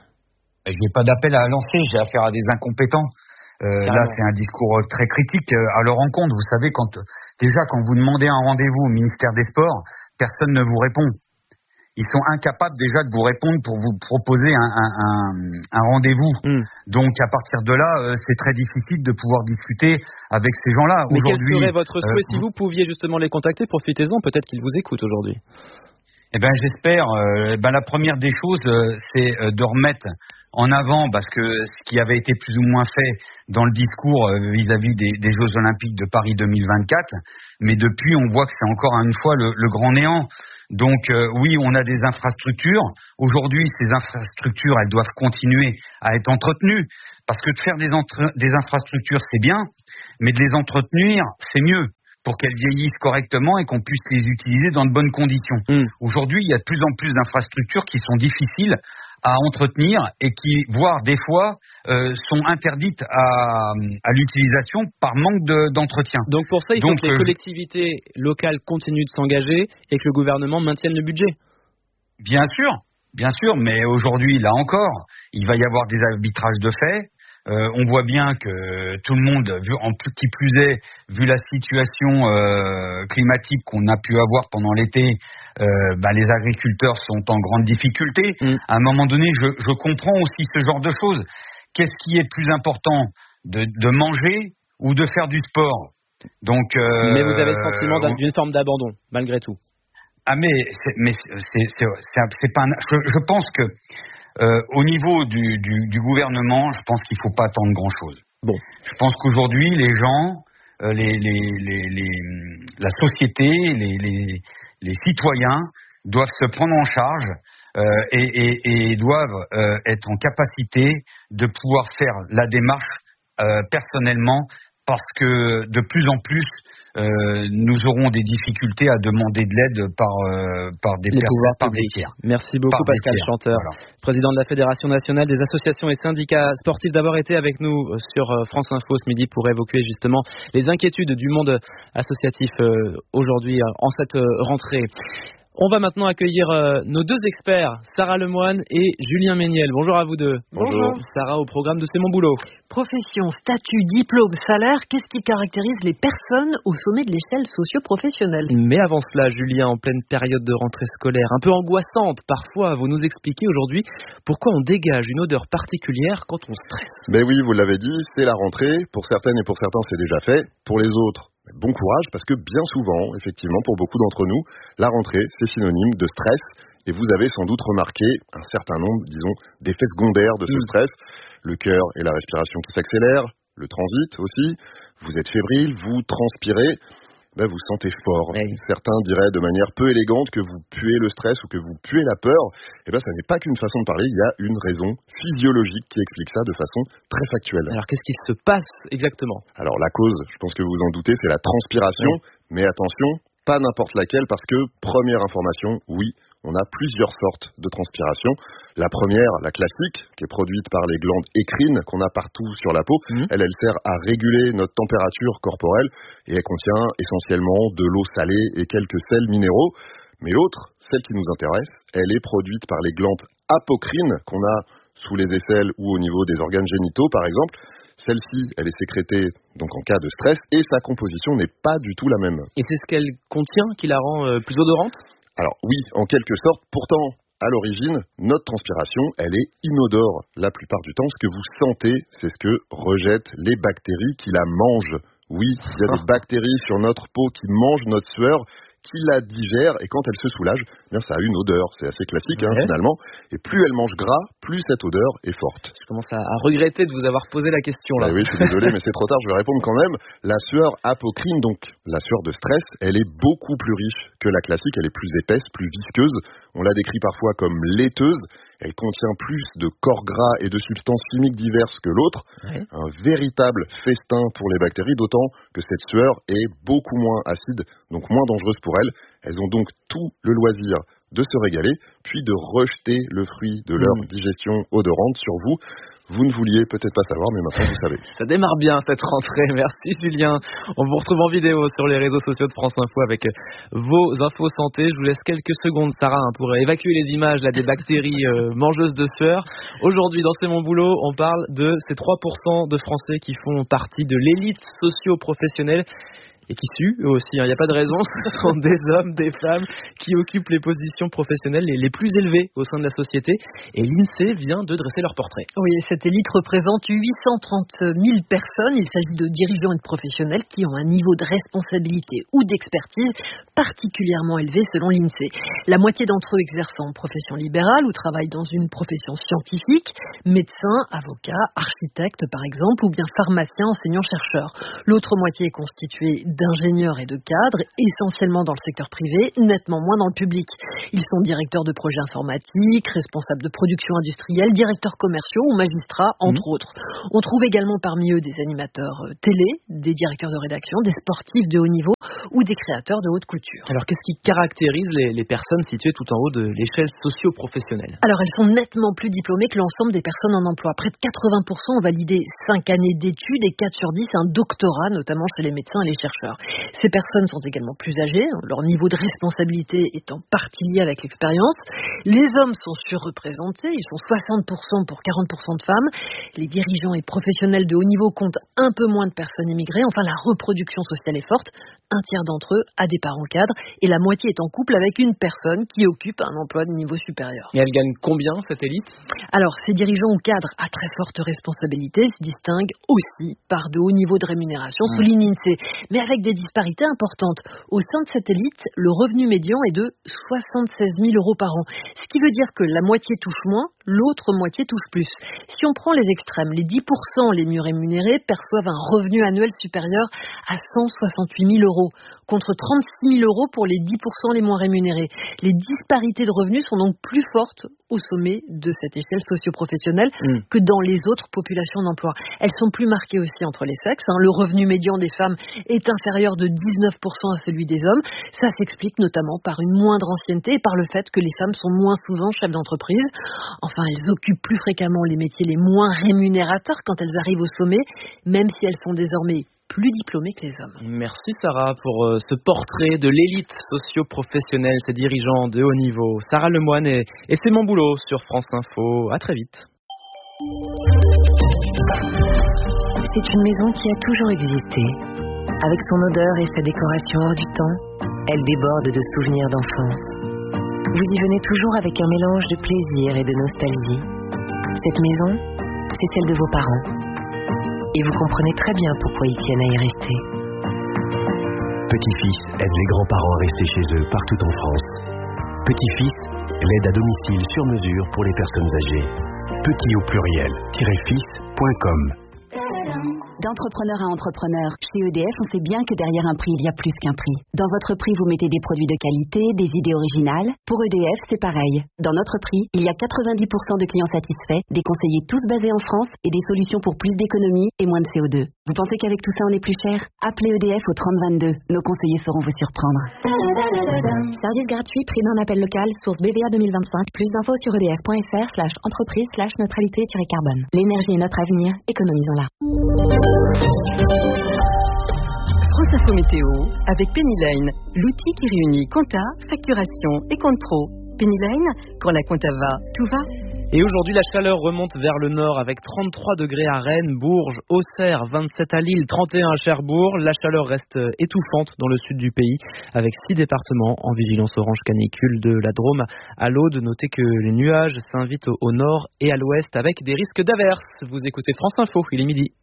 Speaker 6: Je n'ai pas d'appel à lancer, j'ai affaire à des incompétents. Euh, là, c'est un discours très critique à leur encontre. Vous savez, quand déjà quand vous demandez un rendez-vous au ministère des Sports, personne ne vous répond. Ils sont incapables déjà de vous répondre pour vous proposer un, un, un, un rendez-vous. Mm. Donc à partir de là, euh, c'est très difficile de pouvoir discuter avec ces gens-là.
Speaker 3: Mais
Speaker 6: aujourd'hui,
Speaker 3: quel serait votre souhait
Speaker 6: euh,
Speaker 3: si vous pouviez justement les contacter? Profitez-en, peut-être qu'ils vous écoutent aujourd'hui.
Speaker 6: Eh ben j'espère. Euh, ben la première des choses, euh, c'est euh, de remettre en avant, parce que ce qui avait été plus ou moins fait dans le discours euh, vis-à-vis des, des Jeux Olympiques de Paris deux mille vingt-quatre, mais depuis on voit que c'est encore une fois le, le grand néant. Donc euh, oui, on a des infrastructures. Aujourd'hui, ces infrastructures, elles doivent continuer à être entretenues, parce que de faire des, entre- des infrastructures, c'est bien, mais de les entretenir, c'est mieux, pour qu'elles vieillissent correctement et qu'on puisse les utiliser dans de bonnes conditions. Mmh. Aujourd'hui, il y a de plus en plus d'infrastructures qui sont difficiles à entretenir et qui, voire des fois, euh, sont interdites à, à l'utilisation par manque de, d'entretien.
Speaker 3: Donc pour ça, il
Speaker 6: Donc,
Speaker 3: faut que les
Speaker 6: euh,
Speaker 3: collectivités locales continuent de s'engager et que le gouvernement maintienne le budget.
Speaker 6: Bien sûr, bien sûr, mais aujourd'hui, là encore, il va y avoir des arbitrages de fait. Euh, on voit bien que tout le monde, vu, en plus, qui plus est, vu la situation euh, climatique qu'on a pu avoir pendant l'été, euh, bah, les agriculteurs sont en grande difficulté. Mmh. À un moment donné, je, je comprends aussi ce genre de choses. Qu'est-ce qui est plus important, de, de manger ou de faire du sport? Donc, euh,
Speaker 3: mais vous avez le sentiment on... d'une forme d'abandon, malgré tout.
Speaker 6: Ah mais c'est, mais c'est, c'est, c'est, c'est, c'est pas. Un, je, je pense que Euh, au niveau du, du, du gouvernement, je pense qu'il ne faut pas attendre grand-chose. Bon. Je pense qu'aujourd'hui, les gens, euh, les, les, les, les, la société, les, les, les citoyens doivent se prendre en charge euh, et, et, et doivent euh, être en capacité de pouvoir faire la démarche euh, personnellement, parce que de plus en plus, Euh, nous aurons des difficultés à demander de l'aide par, euh, par des personnes, par des tiers.
Speaker 3: Merci beaucoup par Pascal Chanteur, voilà. Président de la Fédération nationale des associations et syndicats sportifs, d'avoir été avec nous sur France Info ce midi pour évoquer justement les inquiétudes du monde associatif euh, aujourd'hui en cette euh, rentrée. On va maintenant accueillir euh, nos deux experts, Sarah Lemoine et Julien Méniel. Bonjour à vous deux.
Speaker 10: Bonjour.
Speaker 3: Sarah, au programme de C'est mon boulot.
Speaker 10: Profession, statut, diplôme, salaire, qu'est-ce qui caractérise les personnes au sommet de l'échelle socio-professionnelle?
Speaker 3: Mais avant cela, Julien, en pleine période de rentrée scolaire, un peu angoissante parfois, vous nous expliquez aujourd'hui pourquoi on dégage une odeur particulière quand on stresse.
Speaker 24: Mais oui, vous l'avez dit, c'est la rentrée. Pour certaines et pour certains, c'est déjà fait. Pour les autres, bon courage, parce que bien souvent, effectivement, pour beaucoup d'entre nous, la rentrée, c'est synonyme de stress. Et vous avez sans doute remarqué un certain nombre, disons, d'effets secondaires de ce mmh. stress. Le cœur et la respiration qui s'accélèrent, le transit aussi. Vous êtes fébrile, vous transpirez, ben vous sentez fort. Oui. Certains diraient de manière peu élégante que vous puez le stress ou que vous puez la peur. Et ben, ça n'est pas qu'une façon de parler, il y a une raison physiologique qui explique ça de façon très factuelle.
Speaker 3: Alors, qu'est-ce qui se passe exactement?
Speaker 24: Alors, la cause, je pense que vous vous en doutez, c'est la transpiration. Oui. Mais attention, pas n'importe laquelle, parce que, première information, oui, on a plusieurs sortes de transpiration. La première, la classique, qui est produite par les glandes écrines qu'on a partout sur la peau, mmh. elle, elle sert à réguler notre température corporelle et elle contient essentiellement de l'eau salée et quelques sels minéraux. Mais l'autre, celle qui nous intéresse, elle est produite par les glandes apocrines qu'on a sous les aisselles ou au niveau des organes génitaux, par exemple. Celle-ci, elle est sécrétée donc en cas de stress et sa composition n'est pas du tout la même.
Speaker 3: Et c'est ce qu'elle contient qui la rend euh, plus odorante ?
Speaker 24: Alors oui, en quelque sorte. Pourtant, à l'origine, notre transpiration, elle est inodore. La plupart du temps, ce que vous sentez, c'est ce que rejettent les bactéries qui la mangent. Oui, il y a des bactéries sur notre peau qui mangent notre sueur, qui la digèrent, et quand elle se soulage, eh bien ça a une odeur. C'est assez classique, hein, ouais. finalement. Et plus elle mange gras, plus cette odeur est forte.
Speaker 3: Je commence à, à regretter de vous avoir posé la question là.
Speaker 24: Bah oui, je suis désolé, mais c'est trop tard, je vais répondre quand même. La sueur apocrine, donc la sueur de stress, elle est beaucoup plus riche que la classique, elle est plus épaisse, plus visqueuse. On la décrit parfois comme laiteuse. elle contient plus de corps gras et de substances chimiques diverses que l'autre. Ouais. Un véritable festin pour les bactéries, d'autant que cette sueur est beaucoup moins acide, donc moins dangereuse pour elles. Elles ont donc tout le loisir de se régaler, puis de rejeter le fruit de leur mmh. digestion odorante sur vous. Vous ne vouliez peut-être pas savoir, mais maintenant vous savez.
Speaker 3: Ça démarre bien cette rentrée, merci Julien. On vous retrouve en vidéo sur les réseaux sociaux de France Info avec vos infos santé. Je vous laisse quelques secondes, Sarah, hein, pour évacuer les images là, des bactéries euh, mangeuses de sueur. Aujourd'hui, dans C'est mon boulot, on parle de ces trois pour cent de Français qui font partie de l'élite socio-professionnelle et qui suent eux aussi, il hein, n'y a pas de raison, ce sont des hommes, des femmes qui occupent les positions professionnelles les, les plus élevées au sein de la société, et l'INSEE vient de dresser leur portrait.
Speaker 10: Oui, cette élite représente huit cent trente mille personnes, il s'agit de dirigeants et de professionnels qui ont un niveau de responsabilité ou d'expertise particulièrement élevé selon l'INSEE. La moitié d'entre eux exercent en profession libérale ou travaillent dans une profession scientifique, médecins, avocats, architectes par exemple, ou bien pharmaciens, enseignants-chercheurs. L'autre moitié est constituée d'ingénieurs et de cadres, essentiellement dans le secteur privé, nettement moins dans le public. Ils sont directeurs de projets informatiques, responsables de production industrielle, directeurs commerciaux ou magistrats, entre mmh. autres. On trouve également parmi eux des animateurs télé, des directeurs de rédaction, des sportifs de haut niveau ou des créateurs de haute couture.
Speaker 3: Alors qu'est-ce qui caractérise les, les personnes situées tout en haut de l'échelle socio-professionnelle ?
Speaker 10: Alors elles sont nettement plus diplômées que l'ensemble des personnes en emploi. Près de quatre-vingts pour cent ont validé cinq années d'études et quatre sur dix un doctorat, notamment chez les médecins et les chercheurs. Ces personnes sont également plus âgées, leur niveau de responsabilité est en partie lié avec l'expérience. Les hommes sont surreprésentés, ils sont soixante pour cent pour quarante pour cent de femmes. Les dirigeants et professionnels de haut niveau comptent un peu moins de personnes immigrées. Enfin, la reproduction sociale est forte. Un tiers d'entre eux a des parents cadres et la moitié est en couple avec une personne qui occupe un emploi de niveau supérieur.
Speaker 3: Et elle gagne combien, cette élite ?
Speaker 10: Alors, ces dirigeants ou cadres à très forte responsabilité se distinguent aussi par de hauts niveaux de rémunération, mmh. souligne l'INSEE, mais avec des disparités importantes. Au sein de cette élite, le revenu médian est de soixante-seize mille euros par an, ce qui veut dire que la moitié touche moins, l'autre moitié touche plus. Si on prend les extrêmes, les dix pour cent les mieux rémunérés perçoivent un revenu annuel supérieur à cent soixante-huit mille euros, contre trente-six mille euros pour les dix pour cent les moins rémunérés. Les disparités de revenus sont donc plus fortes au sommet de cette échelle socio-professionnelle mmh. que dans les autres populations d'emploi. Elles sont plus marquées aussi entre les sexes. Hein. Le revenu médian des femmes est inférieur de dix-neuf pour cent à celui des hommes. Ça s'explique notamment par une moindre ancienneté et par le fait que les femmes sont moins souvent chefs d'entreprise. Enfin, elles occupent plus fréquemment les métiers les moins rémunérateurs quand elles arrivent au sommet, même si elles sont désormais plus diplômés que les hommes.
Speaker 3: Merci Sarah pour euh, ce portrait de l'élite socio-professionnelle, ces dirigeants de haut niveau. Sarah Lemoine et, et C'est mon boulot sur France Info. À très vite.
Speaker 12: C'est une maison qui a toujours existé. Avec son odeur et sa décoration hors du temps, elle déborde de souvenirs d'enfance. Vous y venez toujours avec un mélange de plaisir et de nostalgie. Cette maison, c'est celle de vos parents. Et vous comprenez très bien pourquoi ils tiennent à y rester.
Speaker 13: Petit-fils aide les grands-parents à rester chez eux partout en France. Petit-fils l'aide à domicile sur mesure pour les personnes âgées. Petit au pluriel, fils point com.
Speaker 15: D'entrepreneur à entrepreneur, chez E D F, on sait bien que derrière un prix, il y a plus qu'un prix. Dans votre prix, vous mettez des produits de qualité, des idées originales. Pour E D F, c'est pareil. Dans notre prix, il y a quatre-vingt-dix pour cent de clients satisfaits, des conseillers tous basés en France et des solutions pour plus d'économie et moins de C O deux. Vous pensez qu'avec tout ça, on est plus cher ? Appelez E D F au trente vingt-deux. Nos conseillers sauront vous surprendre. Service gratuit, prix d'un appel local, source B V A deux mille vingt-cinq. Plus d'infos sur edf.fr slash entreprise slash neutralité-carbone. L'énergie est notre avenir, économisons-la.
Speaker 10: France Info Météo avec Penny Lane, l'outil qui réunit compta, facturation et compte pro. Penny Lane, quand la compta va, tout va.
Speaker 3: Et aujourd'hui, la chaleur remonte vers le nord avec trente-trois degrés à Rennes, Bourges, Auxerre, vingt-sept à Lille, trente et un à Cherbourg. La chaleur reste étouffante dans le sud du pays avec six départements en vigilance orange canicule, de la Drôme à l'Aude. Notez que les nuages s'invitent au nord et à l'ouest avec des risques d'averses. Vous écoutez France Info, il est midi.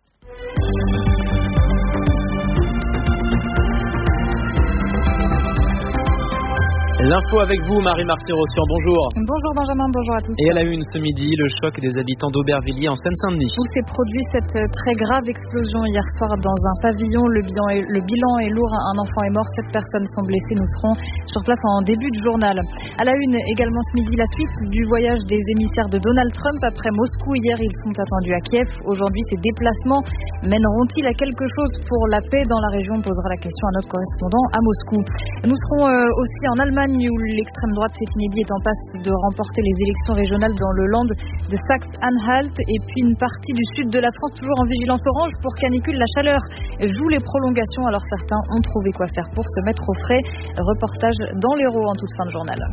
Speaker 3: L'info avec vous, Marie Marty-Rossian, bonjour.
Speaker 5: Bonjour Benjamin, bonjour à tous.
Speaker 3: Et à la une ce midi, le choc des habitants d'Aubervilliers en Seine-Saint-Denis.
Speaker 5: Où s'est produit cette très grave explosion hier soir dans un pavillon. Le bilan est, le bilan est lourd, un enfant est mort, sept personnes sont blessées. Nous serons sur place en début de journal. À la une également ce midi, la suite du voyage des émissaires de Donald Trump après Moscou. Hier, ils sont attendus à Kiev. Aujourd'hui, ces déplacements mèneront-ils à quelque chose pour la paix dans la région? On posera la question à notre correspondant à Moscou. Nous serons euh, aussi en Allemagne où l'extrême droite, c'est inédit, est en passe de remporter les élections régionales dans le land de Saxe-Anhalt. Et puis une partie du sud de la France, toujours en vigilance orange pour canicule. La chaleur joue les prolongations, alors certains ont trouvé quoi faire pour se mettre au frais. Reportage dans l'Hérault en toute fin de journal.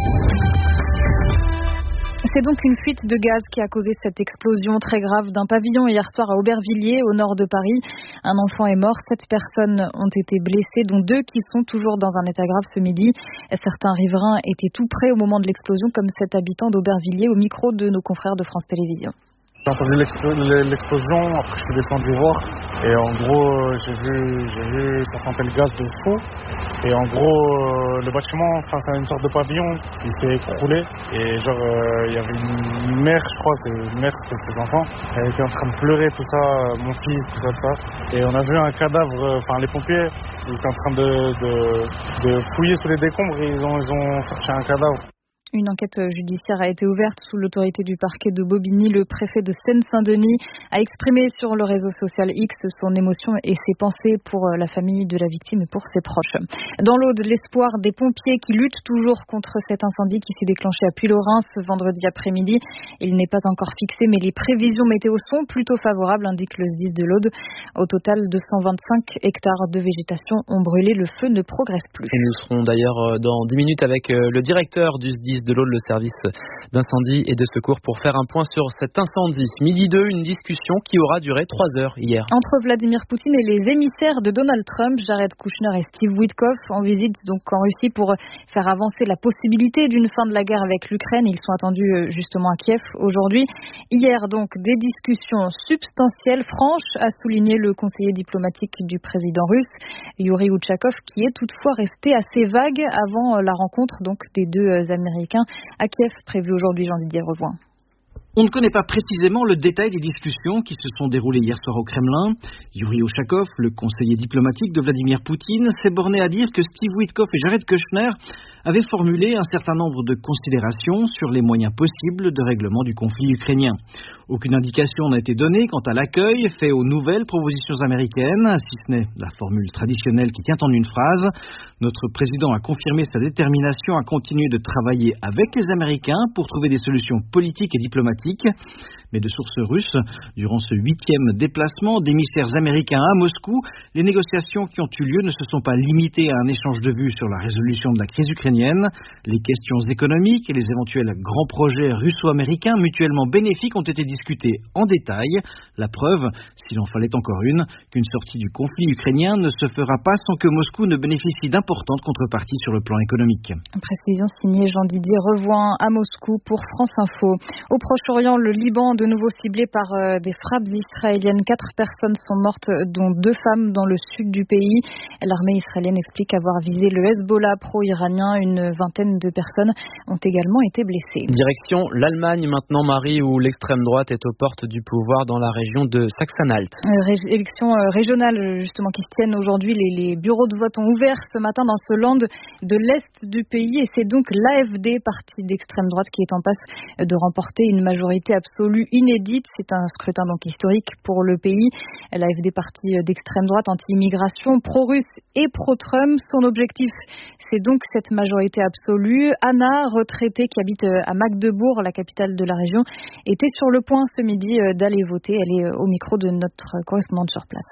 Speaker 5: C'est donc une fuite de gaz qui a causé cette explosion très grave d'un pavillon hier soir à Aubervilliers, au nord de Paris. Un enfant est mort, sept personnes ont été blessées, dont deux qui sont toujours dans un état grave ce midi. Certains riverains étaient tout près au moment de l'explosion, comme cet habitant d'Aubervilliers au micro de nos confrères de France Télévisions.
Speaker 16: J'ai entendu l'explosion, après je suis descendu voir et en gros j'ai vu, j'ai vu ça sentait le gaz de fou et en gros le bâtiment, enfin c'est une sorte de pavillon, il s'est écroulé et genre il euh, y avait une mère, je crois, c'est une mère, c'était ses enfants, elle était en train de pleurer tout ça, mon fils, tout ça, tout ça, et on a vu un cadavre, enfin les pompiers, ils étaient en train de, de, de fouiller sous les décombres et ils ont, ils ont sorti un cadavre.
Speaker 5: Une enquête judiciaire a été ouverte sous l'autorité du parquet de Bobigny. Le préfet de Seine-Saint-Denis a exprimé sur le réseau social X son émotion et ses pensées pour la famille de la victime et pour ses proches. Dans l'Aude, l'espoir des pompiers qui luttent toujours contre cet incendie qui s'est déclenché à Puylaurens ce vendredi après-midi. Il n'est pas encore fixé, mais les prévisions météo sont plutôt favorables, indique le S D I S de l'Aude. Au total, deux cent vingt-cinq hectares de végétation ont brûlé. Le feu ne progresse plus.
Speaker 3: Et nous serons d'ailleurs dans dix minutes avec le directeur du S D I S de l'Aude, le service d'incendie et de secours, pour faire un point sur cet incendie. Midi deux, une discussion qui aura duré trois heures hier.
Speaker 5: Entre Vladimir Poutine et les émissaires de Donald Trump, Jared Kushner et Steve Witkoff, en visite donc en Russie pour faire avancer la possibilité d'une fin de la guerre avec l'Ukraine. Ils sont attendus justement à Kiev aujourd'hui. Hier donc, des discussions substantielles, franches, a souligné le conseiller diplomatique du président russe, Yuri Uchakov, qui est toutefois resté assez vague avant la rencontre donc des deux Américains à Kiev, prévu aujourd'hui. Jean-Didier Revoin.
Speaker 19: On ne connaît pas précisément le détail des discussions qui se sont déroulées hier soir au Kremlin. Yuri Ushakov, le conseiller diplomatique de Vladimir Poutine, s'est borné à dire que Steve Witkoff et Jared Kushner avaient formulé un certain nombre de considérations sur les moyens possibles de règlement du conflit ukrainien. Aucune indication n'a été donnée quant à l'accueil fait aux nouvelles propositions américaines, si ce n'est la formule traditionnelle qui tient en une phrase. Notre président a confirmé sa détermination à continuer de travailler avec les Américains pour trouver des solutions politiques et diplomatiques. Mais de sources russes, durant ce huitième déplacement d'émissaires américains à Moscou, les négociations qui ont eu lieu ne se sont pas limitées à un échange de vues sur la résolution de la crise ukrainienne. Les questions économiques et les éventuels grands projets russo-américains mutuellement bénéfiques ont été discutées en détail. La preuve, s'il en fallait encore une, qu'une sortie du conflit ukrainien ne se fera pas sans que Moscou ne bénéficie d'importantes contreparties sur le plan économique.
Speaker 5: Précision signée Jean-Didier Revoin à Moscou pour France Info. Au Proche-Orient, le Liban de nouveau ciblé par euh, des frappes israéliennes. Quatre personnes sont mortes, dont deux femmes dans le sud du pays. L'armée israélienne explique avoir visé le Hezbollah pro-iranien. Une vingtaine de personnes ont également été blessées.
Speaker 3: Direction l'Allemagne maintenant, Marie, où l'extrême droite est aux portes du pouvoir dans la région de Saxe-Anhalt.
Speaker 5: Euh, ré- élections euh, régionales justement qui se tiennent aujourd'hui. Les, les bureaux de vote ont ouvert ce matin dans ce land de l'Est du pays et c'est donc l'A F D, parti d'extrême droite, qui est en passe de remporter une majorité absolue inédite. C'est un scrutin donc historique pour le pays. L'A F D, parti d'extrême droite, anti-immigration, pro-russe et pro-Trump. Son objectif, c'est donc cette majorité absolue. Anna, retraitée qui habite à Magdebourg, la capitale de la région, était sur le point ce midi d'aller voter. Elle est au micro de notre correspondante sur place.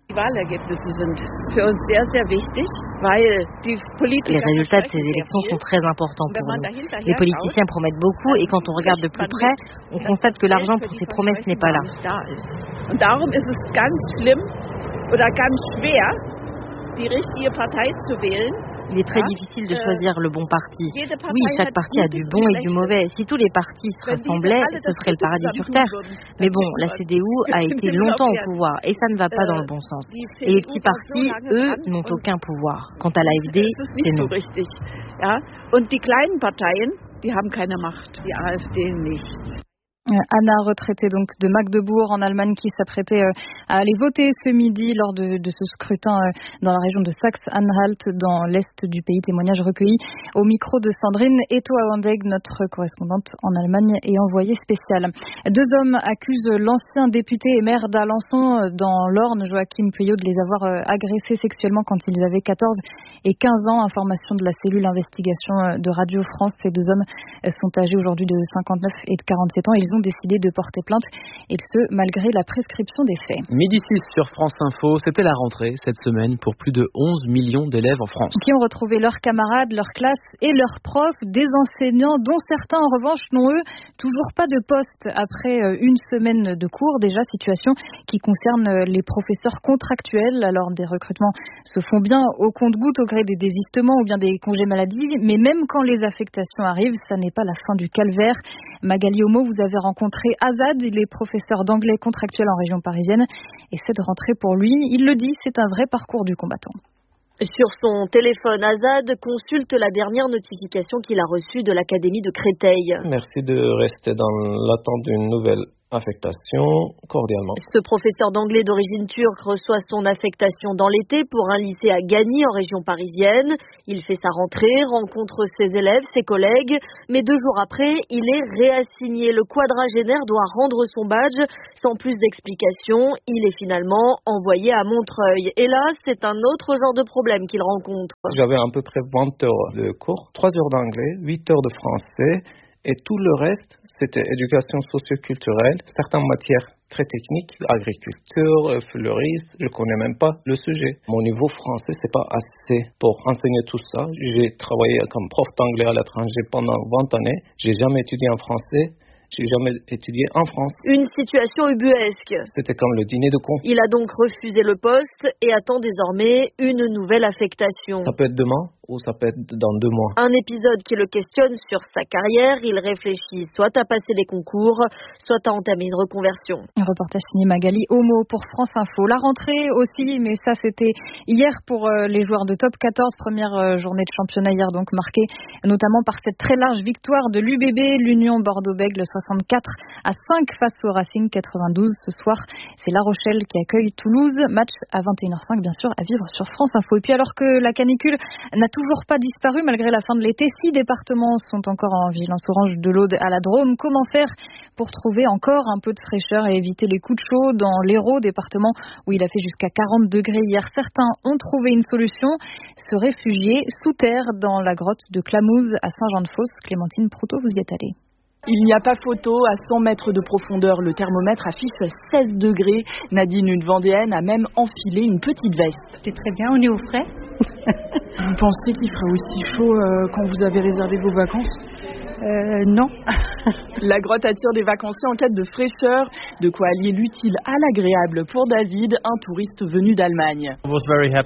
Speaker 20: Les résultats de ces élections sont très importants pour nous. Les politiciens promettent beaucoup et quand on regarde de plus près, on constate que l'argent pour ces promesses n'est pas là. Il est très difficile de choisir le bon parti. Oui, chaque parti a du bon et du mauvais. Si tous les partis se rassemblaient, ce serait le paradis sur Terre. Mais bon, la C D U a été longtemps au pouvoir et ça ne va pas dans le bon sens. Et les petits partis, eux, n'ont aucun pouvoir. Quant à l'A F D, c'est non.
Speaker 11: Ja, und die kleinen Parteien, die haben keine Macht, die AfD nicht.
Speaker 5: Anna, retraitée donc de Magdebourg en Allemagne, qui s'apprêtait à aller voter ce midi lors de, de ce scrutin dans la région de Saxe-Anhalt, dans l'est du pays. Témoignage recueilli au micro de Sandrine Eto-Awandeg, notre correspondante en Allemagne et envoyée spéciale. Deux hommes accusent l'ancien député et maire d'Alençon dans l'Orne, Joachim Pueyo, de les avoir agressés sexuellement quand ils avaient quatorze et quinze ans. Information de la cellule investigation de Radio France. Ces deux hommes sont âgés aujourd'hui de cinquante-neuf et de quarante-sept ans. Ils ont décidé de porter plainte, et ce, malgré la prescription des faits.
Speaker 3: Midi six sur France Info, c'était la rentrée cette semaine pour plus de onze millions d'élèves en France.
Speaker 5: Qui ont retrouvé leurs camarades, leurs classes et leurs profs, des enseignants dont certains en revanche n'ont eux toujours pas de poste après une semaine de cours. Déjà, situation qui concerne les professeurs contractuels. Alors des recrutements se font bien au compte-gouttes au gré des désistements ou bien des congés maladie, mais même quand les affectations arrivent, ça n'est pas la fin du calvaire. Magali Homo, vous avez rencontré Azad, il est professeur d'anglais contractuel en région parisienne, et cette rentrée pour lui, il le dit, c'est un vrai parcours du combattant.
Speaker 18: Sur son téléphone, Azad consulte la dernière notification qu'il a reçue de l'Académie de Créteil.
Speaker 21: Merci de rester dans l'attente d'une nouvelle affectation, cordialement.
Speaker 18: Ce professeur d'anglais d'origine turque reçoit son affectation dans l'été pour un lycée à Gagny en région parisienne. Il fait sa rentrée, rencontre ses élèves, ses collègues, mais deux jours après, il est réassigné. Le quadragénaire doit rendre son badge. Sans plus d'explications, il est finalement envoyé à Montreuil. Et là, c'est un autre genre de problème qu'il rencontre.
Speaker 21: J'avais à peu près vingt heures de cours, trois heures d'anglais, huit heures de français. Et tout le reste, c'était éducation socio-culturelle, certaines matières très techniques, agriculture, fleuriste, je connais même pas le sujet. Mon niveau français, c'est pas assez pour enseigner tout ça. J'ai travaillé comme prof d'anglais à l'étranger pendant vingt années. J'ai jamais étudié en français. J'ai jamais étudié en France.
Speaker 18: Une situation ubuesque.
Speaker 21: C'était comme le dîner de con.
Speaker 18: Il a donc refusé le poste et attend désormais une nouvelle affectation.
Speaker 21: Ça peut être demain ou ça peut être dans deux mois.
Speaker 18: Un épisode qui le questionne sur sa carrière. Il réfléchit soit à passer les concours, soit à entamer une reconversion.
Speaker 5: Un reportage signé Magali Homo pour France Info. La rentrée aussi, mais ça c'était hier pour les joueurs de Top quatorze. Première journée de championnat hier, donc marquée notamment par cette très large victoire de l'U B B, l'Union Bordeaux-Bègles, soixante-quatre à cinq face au Racing quatre-vingt-douze. Ce soir, c'est La Rochelle qui accueille Toulouse. Match à vingt et une heures cinq, bien sûr, à vivre sur France Info. Et puis alors que la canicule n'a toujours pas disparu malgré la fin de l'été, six départements sont encore en vigilance orange, de l'Aude à la Drôme. Comment faire pour trouver encore un peu de fraîcheur et éviter les coups de chaud dans l'Hérault, département où il a fait jusqu'à quarante degrés hier? Certains ont trouvé une solution, se réfugier sous terre dans la grotte de Clamouze à Saint-Jean-de-Fosse. Clémentine Proutot, vous y êtes allée.
Speaker 22: Il n'y a pas photo, à cent mètres de profondeur, le thermomètre affiche seize degrés. Nadine, une Vendéenne, a même enfilé une petite veste.
Speaker 23: C'est très bien, on est au frais.
Speaker 22: Vous pensez qu'il ferait aussi chaud euh, quand vous avez réservé vos vacances ?
Speaker 23: Euh, non.
Speaker 22: La grotte attire des vacanciers en quête de fraîcheur, de quoi allier l'utile à l'agréable pour David, un touriste venu d'Allemagne.
Speaker 23: On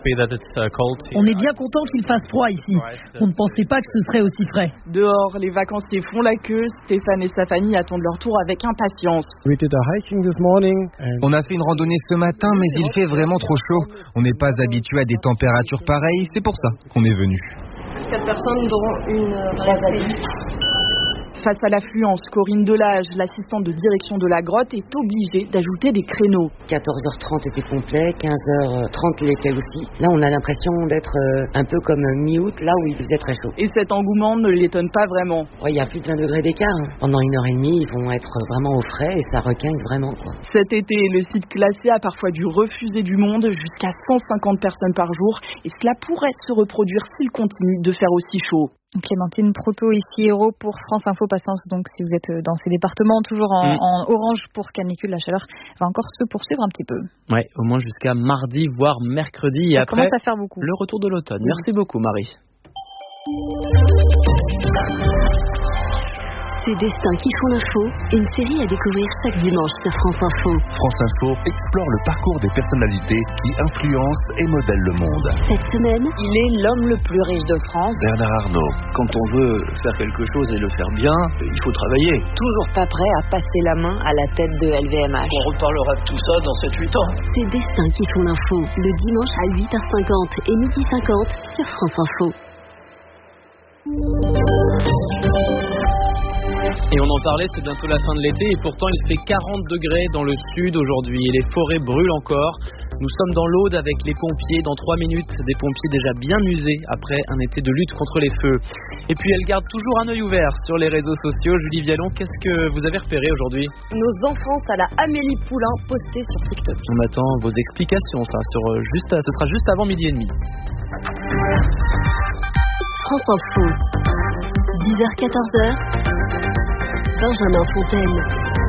Speaker 23: est bien content qu'il fasse froid ici. On ne pensait pas que ce serait aussi frais.
Speaker 22: Dehors, les vacanciers font la queue. Stéphane et sa famille attendent leur tour avec impatience.
Speaker 25: On a fait une randonnée ce matin, mais il fait vraiment trop chaud. On n'est pas habitué à des températures pareilles, c'est pour ça qu'on est venu.
Speaker 27: Quatre personnes, dont une trois adultes.
Speaker 22: Face à l'affluence, Corinne Delage, l'assistante de direction de la grotte, est obligée d'ajouter des créneaux.
Speaker 28: quatorze heures trente était complet, quinze heures trente l'était aussi. Là, on a l'impression d'être un peu comme mi-août, là où il faisait très chaud.
Speaker 22: Et cet engouement ne l'étonne pas vraiment.
Speaker 28: Ouais, il y a plus de vingt degrés d'écart. Hein. Pendant une heure et demie, ils vont être vraiment au frais et ça requinque vraiment, quoi.
Speaker 22: Cet été, le site classé a parfois dû refuser du monde, jusqu'à cent cinquante personnes par jour. Et cela pourrait se reproduire s'il continue de faire aussi chaud.
Speaker 5: Clémentine Proutot, ici Hérault pour France Info. Patience donc si vous êtes dans ces départements, toujours en, mmh. en orange pour canicule. La chaleur va encore se poursuivre un petit peu.
Speaker 3: Ouais, au moins jusqu'à mardi, voire mercredi. Et
Speaker 5: Ça
Speaker 3: après,
Speaker 5: commence à faire beaucoup.
Speaker 3: Le retour de l'automne. Merci beaucoup, Marie.
Speaker 1: Ces destins qui font l'info, une série à découvrir chaque dimanche sur France Info.
Speaker 13: France Info explore le parcours des personnalités qui influencent et modèlent le monde.
Speaker 1: Cette semaine,
Speaker 2: il est l'homme le plus riche de France.
Speaker 13: Bernard Arnault.
Speaker 4: Quand on veut faire quelque chose et le faire bien, il faut travailler.
Speaker 2: Toujours pas prêt à passer la main à la tête de L V M H.
Speaker 4: On reparlera de tout ça dans sept huit ans.
Speaker 1: Ces destins qui font l'info, le dimanche à huit heures cinquante et midi cinquante sur France Info.
Speaker 3: Et on en parlait, c'est bientôt la fin de l'été et pourtant il fait quarante degrés dans le sud aujourd'hui et les forêts brûlent encore. Nous sommes dans l'Aude avec les pompiers. Dans trois minutes, des pompiers déjà bien usés après un été de lutte contre les feux. Et puis elle garde toujours un œil ouvert sur les réseaux sociaux. Julie Vialon, qu'est-ce que vous avez repéré aujourd'hui?
Speaker 8: Nos enfances à la Amélie Poulain postées sur TikTok.
Speaker 3: On attend vos explications, ça, sur juste, ce sera juste avant midi et demi.
Speaker 1: France Info, dix heures quatorze heures, Benjamin Fontaine.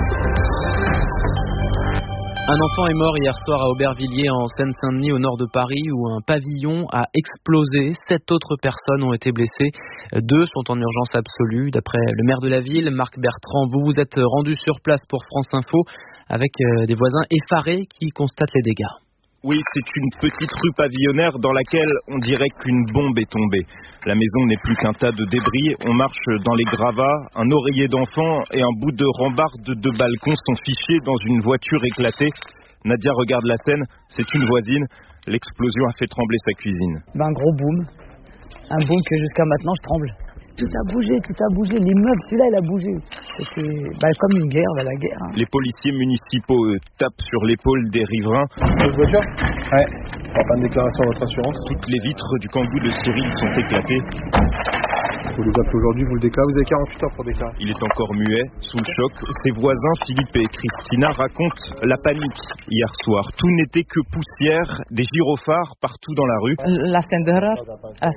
Speaker 3: Un enfant est mort hier soir à Aubervilliers en Seine-Saint-Denis au nord de Paris où un pavillon a explosé. Sept autres personnes ont été blessées. Deux sont en urgence absolue. D'après le maire de la ville, Marc Bertrand, vous vous êtes rendu sur place pour France Info avec des voisins effarés qui constatent les dégâts.
Speaker 9: Oui, c'est une petite rue pavillonnaire dans laquelle on dirait qu'une bombe est tombée. La maison n'est plus qu'un tas de débris. On marche dans les gravats. Un oreiller d'enfant et un bout de rambarde de balcon sont fichés dans une voiture éclatée. Nadia regarde la scène. C'est une voisine. L'explosion a fait trembler sa cuisine.
Speaker 14: Ben, un gros boom. Un boom que jusqu'à maintenant je tremble. Tout a bougé, tout a bougé. Les meubles, celui-là, il a bougé. C'était bah, comme une guerre, bah, la guerre. Hein.
Speaker 9: Les policiers municipaux euh, tapent sur l'épaule des riverains.
Speaker 17: Votre voiture ? Ouais. On va pas de déclaration à votre assurance.
Speaker 9: Toutes les vitres du kangou de Cyril sont éclatées.
Speaker 17: Vous les appelez aujourd'hui, vous le déclarez. Vous avez quarante-huit heures pour déclarer.
Speaker 9: Il est encore muet, sous le choc. Ses voisins, Philippe et Christina, racontent la panique hier soir. Tout n'était que poussière, des gyrophares partout dans la rue.
Speaker 14: La scène d'horreur, la